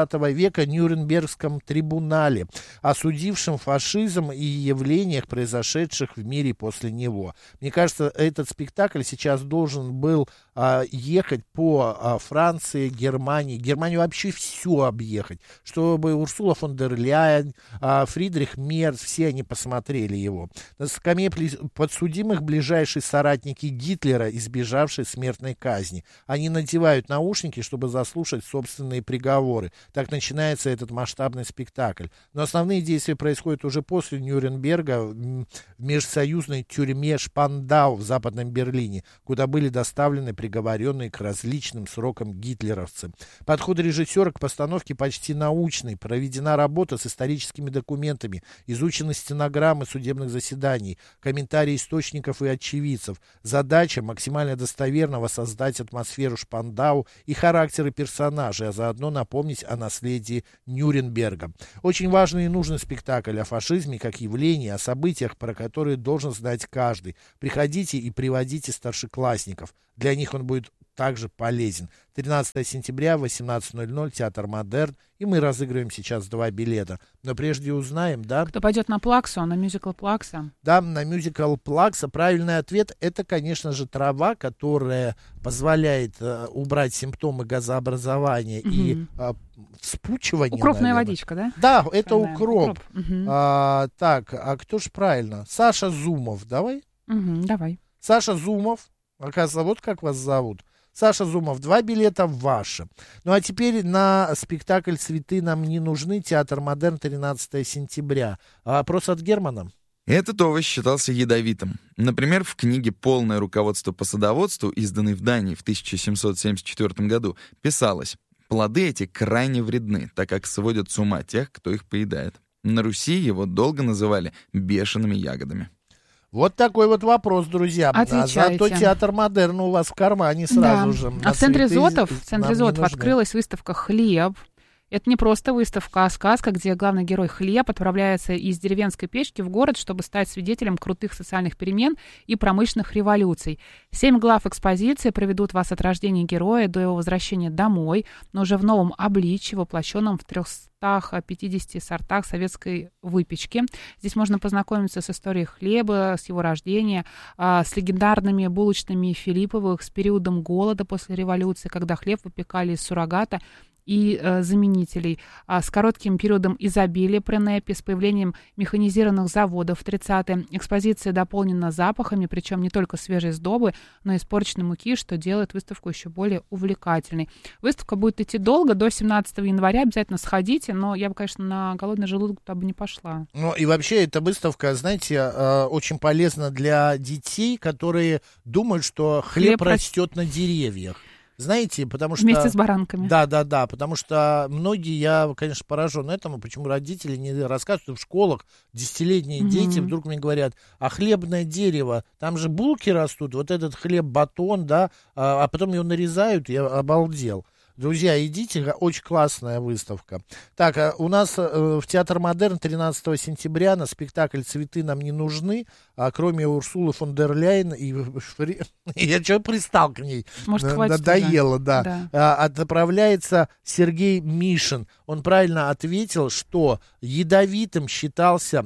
двадцатого века Нюрнбергском трибунале, осудившем фашизм и явлениях, произошедших в мире после него. Мне кажется, этот спектакль сейчас должен был а, ехать по а, Франции, Германии, Германию вообще все объехать, чтобы Урсула фон дер Ляйен, а, Фридрих Мерц, все они посмотрели его. На скамье подсудимых ближайшие соратники Гитлера, избежавшие смертной казни. Они надевают наушники, чтобы заслушать собственные приговоры. Так начинается этот масштабный спектакль. Но основные действия происходят уже после Нюрнберга в межсоюзной тюрьме Шпандау в Западном Берлине, куда были доставлены приговоренные к различным срокам гитлеровцы. Подход режиссера к постановке почти научный. Проведена работа с историческими документами, изучены стенограммы судебных заседаний, комментарии источников и очевидцев. Задача максимально достоверно воссоздать атмосферу Шпандау и характеры персонажей, а заодно напомнить о наследии Нюрнберга. Очень важный и нужный спектакль о фашизме как явлении, о событиях, про которые должен знать каждый. Приходите и приводите старшеклассников. Для них он будет также полезен. тринадцатого сентября, восемнадцать ноль ноль, Театр Модерн. И мы разыгрываем сейчас два билета. Но прежде узнаем, да? Кто пойдет на Плаксу, на мюзикл Плакса? Да, на мюзикл Плакса. Правильный ответ — это, конечно же, трава, которая позволяет э, убрать симптомы газообразования угу. и э, вспучивания. Укропная наверное. водичка, да? Да, это Правильно. укроп. укроп. Угу. А, так, а кто ж правильно? Саша Зумов, давай? Угу, давай. Саша Зумов. Оказывается, вот как вас зовут. Саша Зумов, два билета ваши. Ну а теперь на спектакль «Цветы нам не нужны», Театр Модерн, тринадцатого сентября. А вопрос от Германа. Этот овощ считался ядовитым. Например, в книге «Полное руководство по садоводству», изданной в Дании в тысяча семьсот семьдесят четвёртом году, писалось: плоды эти крайне вредны, так как сводят с ума тех, кто их поедает. На Руси его долго называли бешеными ягодами. Вот такой вот вопрос, друзья. Отвечайте. А зато Театр Модерн у вас в кармане сразу да. же. А в центре Зотов, в центре Зотов открылась выставка «Хлеб». Это не просто выставка, а сказка, где главный герой Хлеб отправляется из деревенской печки в город, чтобы стать свидетелем крутых социальных перемен и промышленных революций. Семь глав экспозиции проведут вас от рождения героя до его возвращения домой, но уже в новом обличье, воплощенном в трехстах пятидесяти сортах советской выпечки. Здесь можно познакомиться с историей хлеба, с его рождения, с легендарными булочными Филипповых, с периодом голода после революции, когда хлеб выпекали из суррогата и э, заменителей, а с коротким периодом изобилия при НЭПе, с появлением механизированных заводов в тридцатые. Экспозиция дополнена запахами, причем не только свежей сдобы, но и испорченной муки, что делает выставку еще более увлекательной. Выставка будет идти долго, до семнадцатого января, обязательно сходите, но я бы, конечно, на голодный желудок туда бы не пошла. Ну и вообще эта выставка, знаете, э, очень полезна для детей, которые думают, что хлеб, хлеб растет на деревьях. Знаете, потому что... Вместе с баранками. Да, да, да, потому что многие, я, конечно, поражен этому, почему родители не рассказывают, в школах десятилетние mm-hmm. дети вдруг мне говорят, а хлебное дерево, там же булки растут, вот этот хлеб-батон, да, а, а потом его нарезают, я обалдел. Друзья, идите, очень классная выставка. Так, у нас э, в Театр Модерн тринадцатого сентября на спектакль «Цветы нам не нужны», а кроме Урсулы фон дер Ляйен и Фри... я что пристал к ней, может, надоело, да, да. А, отправляется Сергей Мишин. Он правильно ответил, что ядовитым считался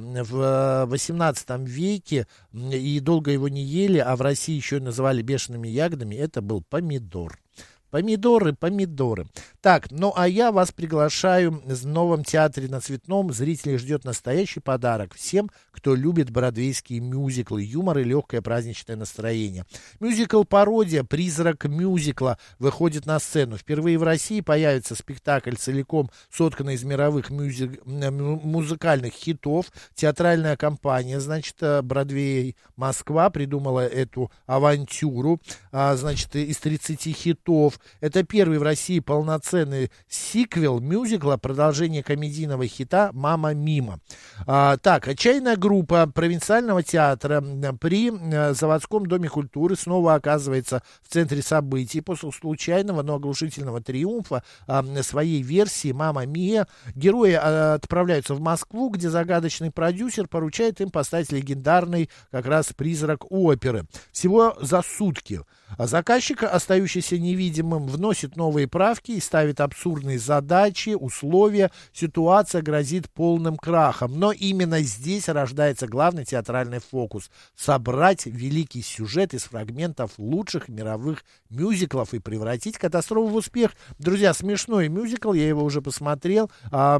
в восемнадцатом веке, и долго его не ели, а в России еще называли бешеными ягодами, это был помидор. Помидоры, помидоры. Так, ну а я вас приглашаю в новом театре на Цветном. Зрителей ждет настоящий подарок всем, кто любит бродвейские мюзиклы, юмор и легкое праздничное настроение. Мюзикл-пародия «Призрак мюзикла» выходит на сцену. Впервые в России появится спектакль, целиком сотканный из мировых мюзик... музыкальных хитов. Театральная компания, значит, Бродвей Москва придумала эту авантюру, а, значит, из тридцати хитов. Это первый в России полноценный сиквел мюзикла, продолжение комедийного хита «Мама Мима». А, так, отчаянная группа провинциального театра при а, Заводском доме культуры снова оказывается в центре событий. После случайного, но оглушительного триумфа а, своей версии «Мама Мия» герои а, отправляются в Москву, где загадочный продюсер поручает им поставить легендарный как раз призрак оперы. Всего за сутки. А заказчик, остающийся невидимым, вносит новые правки и ставит абсурдные задачи, условия. Ситуация грозит полным крахом. Но именно здесь рождается главный театральный фокус — собрать великий сюжет из фрагментов лучших мировых мюзиклов и превратить катастрофу в успех. Друзья, смешной мюзикл, я его уже посмотрел. А,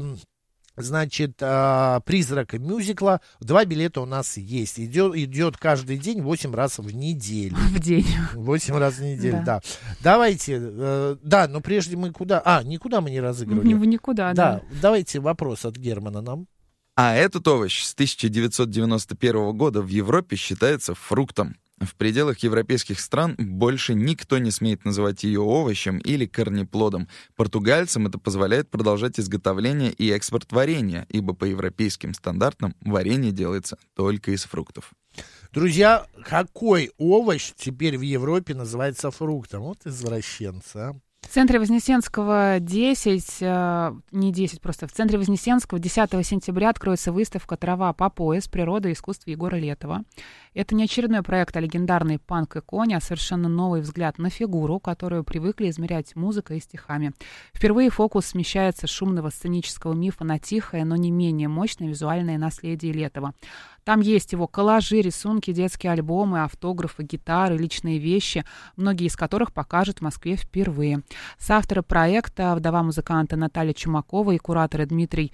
значит, а, «Призрак» мюзикла. Два билета у нас есть. Идет, идет каждый день восемь раз в неделю. В день. восемь раз в неделю, да. Да. Давайте, э, да, но прежде мы куда... А, никуда мы не разыгрывали. В никуда, Да, да. давайте вопрос от Германа нам. А этот овощ с тысяча девятьсот девяносто первого года в Европе считается фруктом. В пределах европейских стран больше никто не смеет называть ее овощем или корнеплодом. Португальцам это позволяет продолжать изготовление и экспорт варенья, ибо по европейским стандартам варенье делается только из фруктов. Друзья, какой овощ теперь в Европе называется фруктом? Вот извращенцы, а. В центре Вознесенского десять, э, не десять, просто в центре Вознесенского десятого сентября откроется выставка «Трава по пояс. Природа и искусство Егора Летова». Это не очередной проект о легендарной панк-иконе, а совершенно новый взгляд на фигуру, которую привыкли измерять музыкой и стихами. Впервые фокус смещается с шумного сценического мифа на тихое, но не менее мощное визуальное наследие Летова. Там есть его коллажи, рисунки, детские альбомы, автографы, гитары, личные вещи, многие из которых покажут в Москве впервые. Соавторы проекта, вдова музыканта Наталья Чумакова и кураторы Дмитрий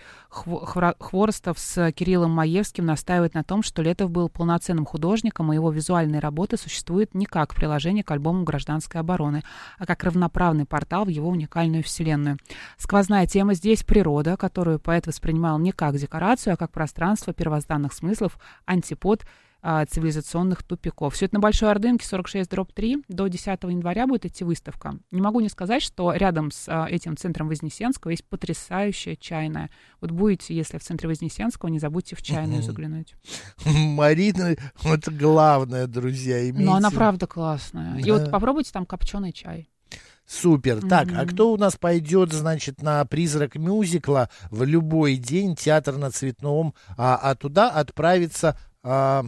Хворостов с Кириллом Маевским настаивают на том, что Летов был полноценным художником, и его визуальные работы существуют не как приложение к альбому «Гражданской обороны», а как равноправный портал в его уникальную вселенную. Сквозная тема здесь — природа, которую поэт воспринимал не как декорацию, а как пространство первозданных смыслов, антипод а, цивилизационных тупиков. Все это на Большой Ордынке, сорок шесть дробь три. До десятого января будет идти выставка. Не могу не сказать, что рядом с а, этим центром Вознесенского есть потрясающая чайная. Вот будете, если в центре Вознесенского, не забудьте в чайную заглянуть. Марина, это главное, друзья. Имейте... Но она правда классная. Да. И вот попробуйте там копченый чай. Супер. Mm-hmm. Так, а кто у нас пойдет, значит, на «Призрак» мюзикла в любой день, театр на Цветном, а, а туда отправится... А,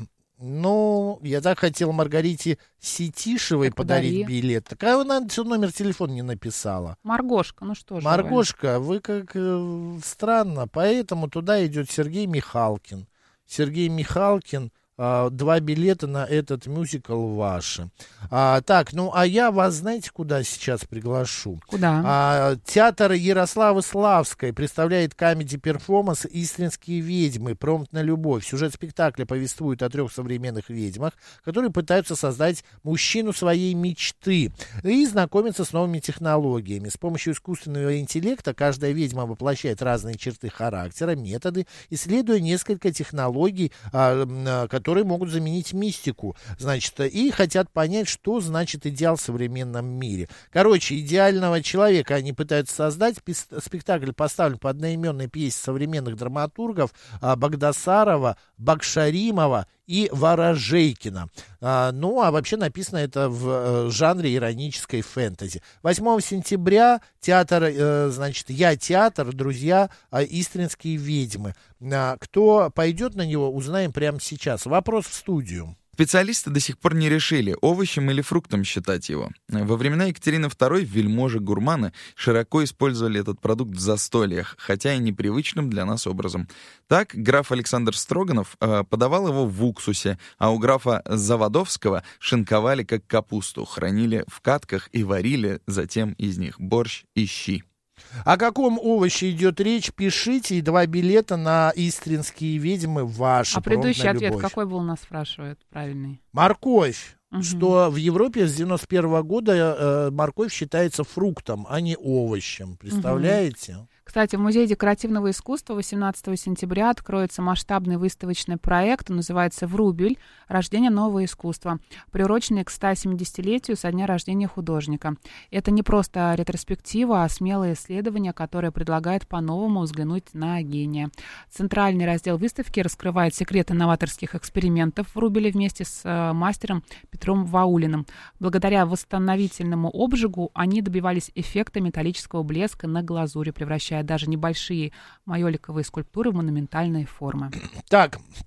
ну, я так хотел Маргарите Сетишевой так подарить подари. билет. Такая она все номер телефона не написала. Маргошка, ну что же. Маргошка, вы как э, странно. Поэтому туда идет Сергей Михалкин. Сергей Михалкин. А, два билета на этот мюзикл ваши. А, так, ну, а я вас, знаете, куда сейчас приглашу? Куда? А, театр Ярославы Славской представляет комеди-перформанс «Истринские ведьмы. Промпт на любовь». Сюжет спектакля повествует о трех современных ведьмах, которые пытаются создать мужчину своей мечты и знакомиться с новыми технологиями. С помощью искусственного интеллекта каждая ведьма воплощает разные черты характера, методы, исследуя несколько технологий, а, которые которые могут заменить мистику, значит, и хотят понять, что значит идеал в современном мире. Короче, идеального человека они пытаются создать. Спектакль поставлен по одноименной пьесе современных драматургов Багдасарова, Бакшаримова и Ворожейкина. А, ну, а вообще написано это в э, жанре иронической фэнтези. восьмого сентября театр, э, значит, «Я театр», друзья, э, «Истринские ведьмы». А, кто пойдет на него, узнаем прямо сейчас. Вопрос в студию. Специалисты до сих пор не решили, овощем или фруктом считать его. Во времена Екатерины второй вельможи-гурманы широко использовали этот продукт в застольях, хотя и непривычным для нас образом. Так, граф Александр Строганов э, подавал его в уксусе, а у графа Заводовского шинковали как капусту, хранили в катках и варили затем из них борщ и щи. О каком овоще идет речь? Пишите, и два билета на «Истринские ведьмы» ваши. А предыдущий ответ какой был, нас спрашивают, правильный? Морковь. Угу. Что в Европе с девяносто первого года э, морковь считается фруктом, а не овощем. Представляете? Угу. Кстати, в Музее декоративного искусства восемнадцатого сентября откроется масштабный выставочный проект, он называется «Врубель. Рождение нового искусства», приуроченный к стосемидесятилетию со дня рождения художника. Это не просто ретроспектива, а смелое исследование, которое предлагает по-новому взглянуть на гения. Центральный раздел выставки раскрывает секреты новаторских экспериментов в Врубеле вместе с э, мастером Петром Ваулиным. Благодаря восстановительному обжигу они добивались эффекта металлического блеска на глазури, превращая даже небольшие майоликовые скульптуры в монументальные формы. Так,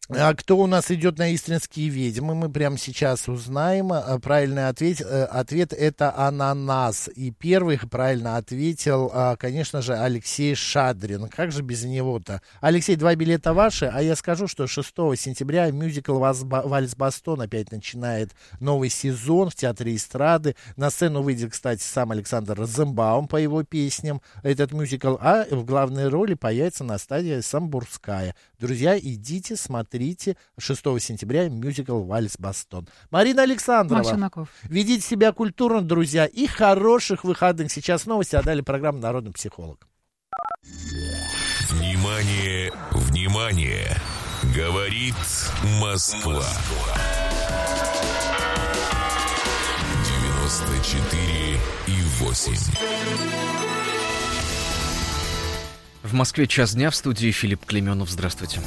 А кто у нас идет на истринские ведьмы, мы прямо сейчас узнаем. Правильный ответ, ответ это ананас. И первый правильно ответил, конечно же, Алексей Шадрин. Как же без него-то? Алексей, два билета ваши, а я скажу, что шестого сентября мюзикл «Вальс Бастон» опять начинает новый сезон в Театре эстрады. На сцену выйдет, кстати, сам Александр Розенбаум по его песням, этот мюзикл, а в главной роли появится Настасья Самбурская. Друзья, идите, смотрите, шестого сентября мюзикл «Вальс Бастон». Марина Александрова, ведите себя культурно, друзья, и хороших выходных. Сейчас новости, а далее программа «Народный психолог». Внимание, внимание! Говорит Москва. девяносто четыре и восемь. В Москве час дня, в студии Филипп Клеменов. Здравствуйте.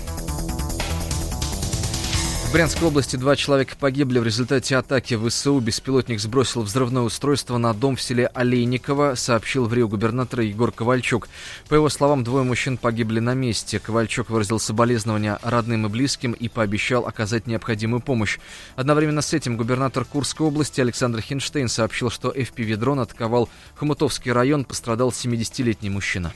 В Брянской области два человека погибли в результате атаки ВСУ. Беспилотник сбросил взрывное устройство на дом в селе Олейниково, сообщил в Рио губернатор Егор Ковальчук. По его словам, двое мужчин погибли на месте. Ковальчук выразил соболезнования родным и близким и пообещал оказать необходимую помощь. Одновременно с этим губернатор Курской области Александр Хинштейн сообщил, что эф пи ви-дрон атаковал Хомутовский район, пострадал семидесятилетний мужчина.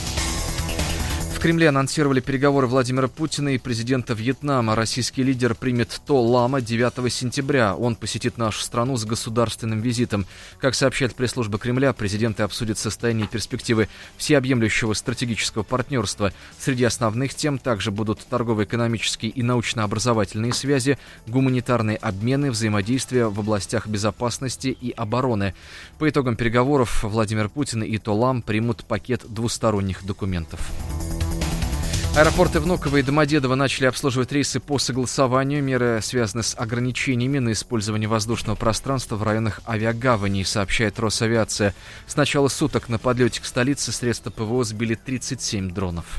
В Кремле анонсировали переговоры Владимира Путина и президента Вьетнама. Российский лидер примет То Лама девятого сентября. Он посетит нашу страну с государственным визитом. Как сообщает пресс-служба Кремля, президенты обсудят состояние и перспективы всеобъемлющего стратегического партнерства. Среди основных тем также будут торгово-экономические и научно-образовательные связи, гуманитарные обмены, взаимодействие в областях безопасности и обороны. По итогам переговоров Владимир Путин и То Лам примут пакет двусторонних документов. Аэропорты Внуково и Домодедово начали обслуживать рейсы по согласованию. Меры связаны с ограничениями на использование воздушного пространства в районах авиагаваней, сообщает Росавиация. С начала суток на подлете к столице средства ПВО сбили тридцать семь дронов.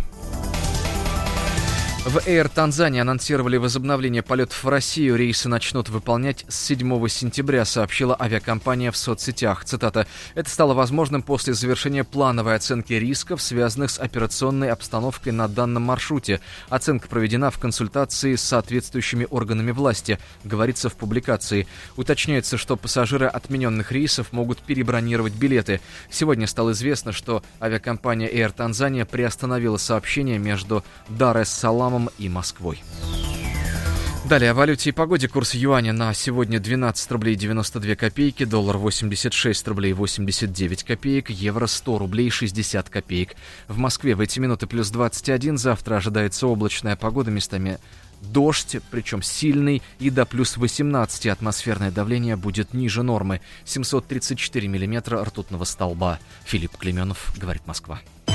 В Air Tanzania анонсировали возобновление полетов в Россию. Рейсы начнут выполнять с седьмого сентября, сообщила авиакомпания в соцсетях. Цитата. «Это стало возможным после завершения плановой оценки рисков, связанных с операционной обстановкой на данном маршруте. Оценка проведена в консультации с соответствующими органами власти», говорится в публикации. Уточняется, что пассажиры отмененных рейсов могут перебронировать билеты. Сегодня стало известно, что авиакомпания Air Tanzania приостановила сообщение между Дар-эс-Салам и Москвой. Далее о валюте и погоде. Курс юаня на сегодня двенадцать рублей девяносто две копейки, доллар восемьдесят шесть рублей восемьдесят девять копеек, евро сто рублей шестьдесят копеек. В Москве в эти минуты плюс двадцать один, завтра ожидается облачная погода, местами дождь, причем сильный, и до плюс восемнадцать атмосферное давление будет ниже нормы. семьсот тридцать четыре миллиметра ртутного столба. Филипп Клеменов, говорит Москва.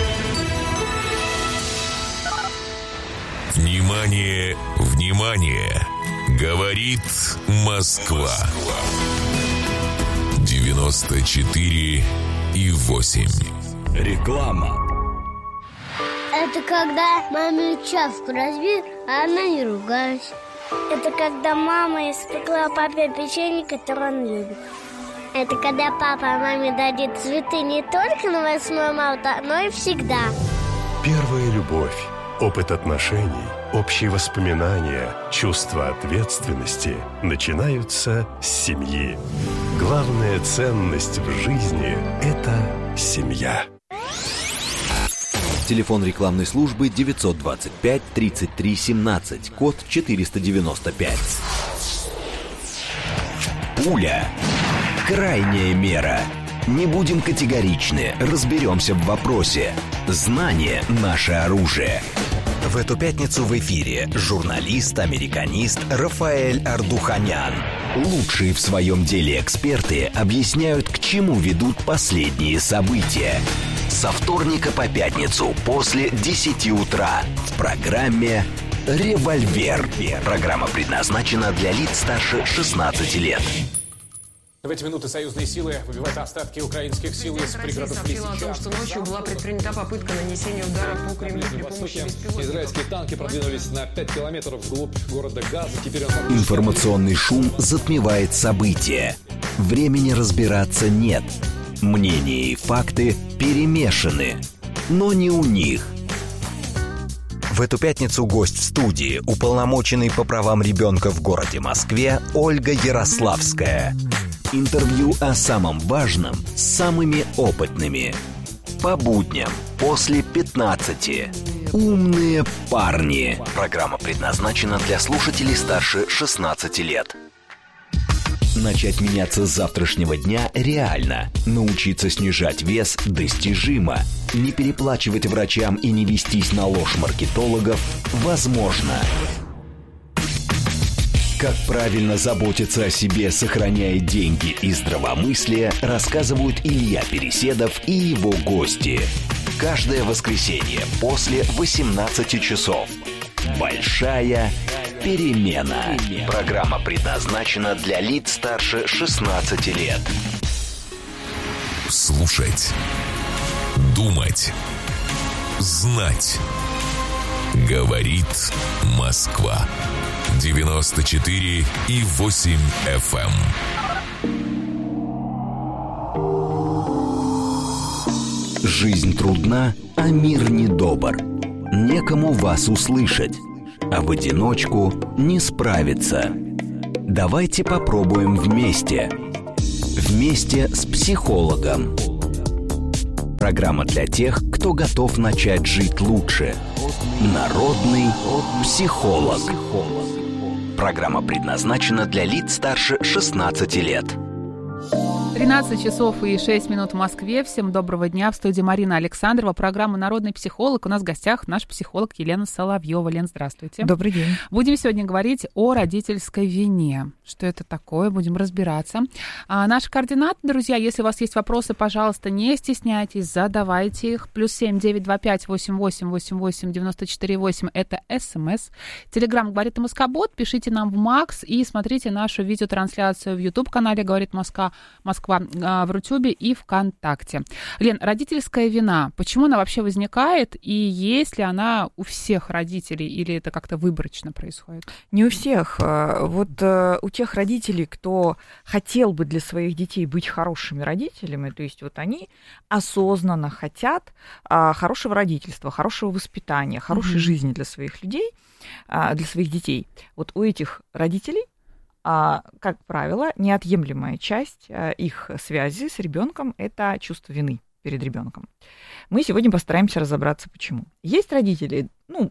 Внимание, внимание! Говорит Москва. девяносто четыре и восемь. Реклама. Это когда маме чашку разбил, а она не ругалась. Это когда мама испекла папе печенье, которое он любит. Это когда папа маме дадит цветы не только на восьмое марта, но и всегда. Первая любовь. Опыт отношений, общие воспоминания, чувство ответственности начинаются с семьи. Главная ценность в жизни – это семья. Телефон рекламной службы девятьсот двадцать пять тридцать три семнадцать, код четыреста девяносто пять. Пуля. Крайняя мера. Не будем категоричны, разберемся в вопросе. Знание – наше оружие. В эту пятницу в эфире журналист-американист Рафаэль Ардуханян. Лучшие в своем деле эксперты объясняют, к чему ведут последние события. Со вторника по пятницу после десяти утра в программе «Револьвер». Программа предназначена для лиц старше шестнадцати лет. В эти минуты союзные силы выбивают остатки украинских сил из пригородов Лисичанска. о том, что ночью была предпринята попытка нанесения удара по Кремлю при помощи беспилотников. Израильские танки продвинулись на пять километров вглубь города Газа. Теперь он... Информационный шум затмевает события. Времени разбираться нет. Мнения и факты перемешаны. Но не у них. В эту пятницу гость в студии, уполномоченный по правам ребенка в городе Москве Ольга Ярославская. Интервью о самом важном с самыми опытными. По будням после пятнадцати. «Умные парни». Программа предназначена для слушателей старше шестнадцати лет. Начать меняться с завтрашнего дня реально. Научиться снижать вес достижимо. Не переплачивать врачам и не вестись на ложь маркетологов возможно. Как правильно заботиться о себе, сохраняя деньги и здравомыслие, рассказывают Илья Переседов и его гости. Каждое воскресенье после восемнадцати часов. Большая перемена. Программа предназначена для лиц старше шестнадцати лет. Слушать. Думать. Знать. Говорит Москва. девяносто четыре и восемь эф эм. Жизнь трудна, а мир недобр. Некому вас услышать, а в одиночку не справиться. Давайте попробуем вместе. Вместе с психологом. Программа для тех, кто готов начать жить лучше. Народный психолог. Программа предназначена для лиц старше шестнадцати лет. тринадцать часов и шесть минут в Москве. Всем доброго дня. В студии Марина Александрова. Программа «Народный психолог». У нас в гостях наш психолог Елена Соловьева. Лен, здравствуйте. Добрый день. Будем сегодня говорить о родительской вине. Что это такое? Будем разбираться. А наши координаты, друзья, если у вас есть вопросы, пожалуйста, не стесняйтесь, задавайте их. Плюс семь девять два пять восемь восемь восемь восемь девяносто четыре восемь. Это СМС. Телеграм «Говорит Москобот». Пишите нам в Макс и смотрите нашу видеотрансляцию в YouTube-канале «Говорит Москва». Москва в Рутюбе и ВКонтакте. Лен, родительская вина, почему она вообще возникает, и есть ли она у всех родителей, или это как-то выборочно происходит? Не у всех. Вот у тех родителей, кто хотел бы для своих детей быть хорошими родителями, то есть вот они осознанно хотят хорошего родительства, хорошего воспитания, хорошей mm-hmm. жизни для своих людей, для своих детей. Вот у этих родителей, как правило, неотъемлемая часть их связи с ребенком – это чувство вины перед ребенком. Мы сегодня постараемся разобраться, почему. Есть родители, ну,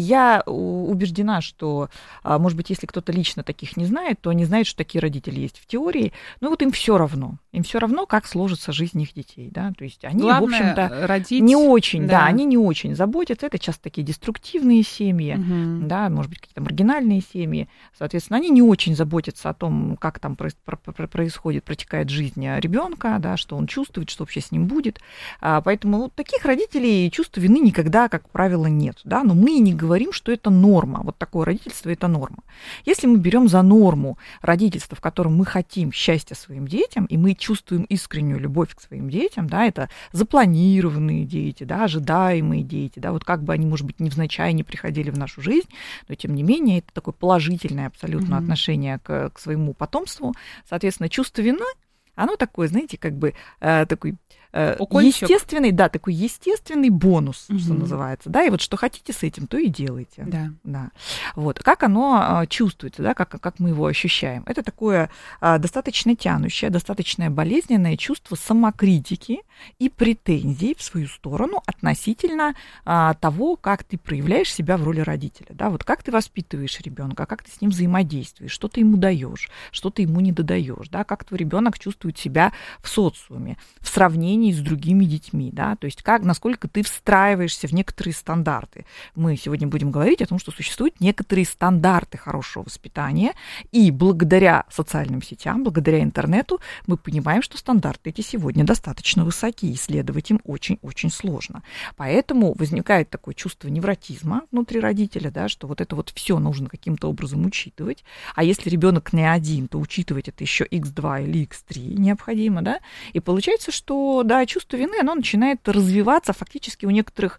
я убеждена, что, может быть, если кто-то лично таких не знает, то они знают, что такие родители есть в теории, но вот им все равно. Им все равно, как сложится жизнь их детей, да, то есть они, главное, в общем-то, родить, не очень, да. да, они не очень заботятся, это часто такие деструктивные семьи, угу. да, может быть, какие-то маргинальные семьи, соответственно, они не очень заботятся о том, как там происходит, протекает жизнь ребенка, да, что он чувствует, что вообще с ним будет, поэтому вот таких родителей чувства вины никогда, как правило, нет, да, но мы не говорим, что это норма, вот такое родительство – это норма. Если мы берем за норму родительства, в котором мы хотим счастья своим детям, и мы чувствуем искреннюю любовь к своим детям, да, это запланированные дети, да, ожидаемые дети, да, вот как бы они, может быть, невзначай не приходили в нашу жизнь, но, тем не менее, это такое положительное абсолютно mm-hmm. отношение к, к своему потомству. Соответственно, чувство вины, оно такое, знаете, как бы э, такой э, естественный, да, такой естественный бонус, угу. что называется, да, и вот что хотите с этим, то и делайте. Да. Да. Вот, как оно э, чувствуется, да, как, как мы его ощущаем. Это такое э, достаточно тянущее, достаточно болезненное чувство самокритики и претензий в свою сторону относительно э, того, как ты проявляешь себя в роли родителя, да, вот как ты воспитываешь ребенка, как ты с ним взаимодействуешь, что ты ему даешь, что ты ему не додаешь, да, как твой ребенок чувствует себя в социуме, в сравнении с другими детьми, да, то есть как, насколько ты встраиваешься в некоторые стандарты. Мы сегодня будем говорить о том, что существуют некоторые стандарты хорошего воспитания, и благодаря социальным сетям, благодаря интернету мы понимаем, что стандарты эти сегодня достаточно высоки, исследовать им очень-очень сложно. Поэтому возникает такое чувство невротизма внутри родителя, да, что вот это вот все нужно каким-то образом учитывать, а если ребенок не один, то учитывать это еще икс два или икс три необходимо, да, и получается, что, да, чувство вины, оно начинает развиваться фактически у некоторых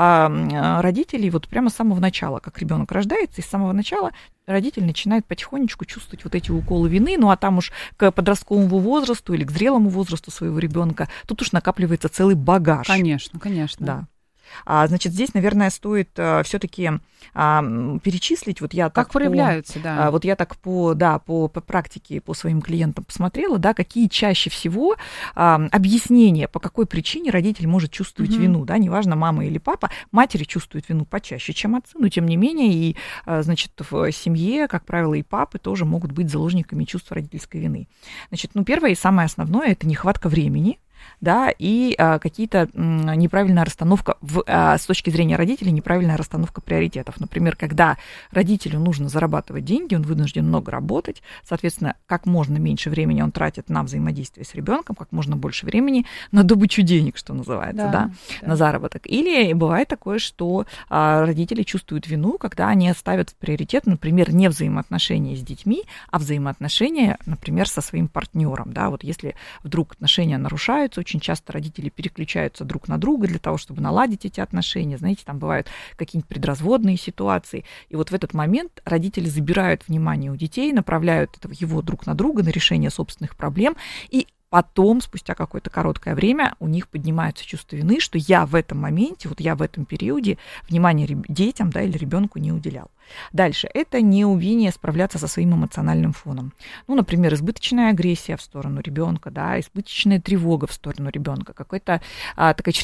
а, родителей вот прямо с самого начала, как ребенок рождается, и с самого начала родитель начинает потихонечку чувствовать вот эти уколы вины, ну а там уж к подростковому возрасту или к зрелому возрасту своего ребенка тут уж накапливается целый багаж. Конечно, конечно. Да. А, значит, здесь, наверное, стоит а, все-таки а, перечислить. Вот я как так проявляются, по, да. А, вот я так по, да, по, по практике, по своим клиентам посмотрела, да, какие чаще всего а, объяснения, по какой причине родитель может чувствовать mm-hmm. вину, да, неважно, мама или папа. Матери чувствуют вину почаще, чем отцы, но тем не менее и, а, значит, в семье, как правило, и папы тоже могут быть заложниками чувства родительской вины. Значит, ну, первое и самое основное – это нехватка времени, да, и а, какие-то м, неправильная расстановка, в, а, с точки зрения родителей, неправильная расстановка приоритетов. Например, когда родителю нужно зарабатывать деньги, он вынужден много работать, соответственно, как можно меньше времени он тратит на взаимодействие с ребенком, как можно больше времени на добычу денег, что называется, да, да, да. на заработок. Или бывает такое, что а, родители чувствуют вину, когда они ставят в приоритет, например, не взаимоотношения с детьми, а взаимоотношения, например, со своим партнером. Да, вот если вдруг отношения нарушаются, очень часто родители переключаются друг на друга для того, чтобы наладить эти отношения. Знаете, там бывают какие-нибудь предразводные ситуации. И вот в этот момент родители забирают внимание у детей, направляют его друг на друга, на решение собственных проблем. И потом, спустя какое-то короткое время, у них поднимается чувство вины, что я в этом моменте, вот я в этом периоде внимания детям, да, или ребенку не уделял. Дальше. Это неумение справляться со своим эмоциональным фоном. Ну, например, избыточная агрессия в сторону ребенка, да, избыточная тревога в сторону ребенка, какая-то а, такая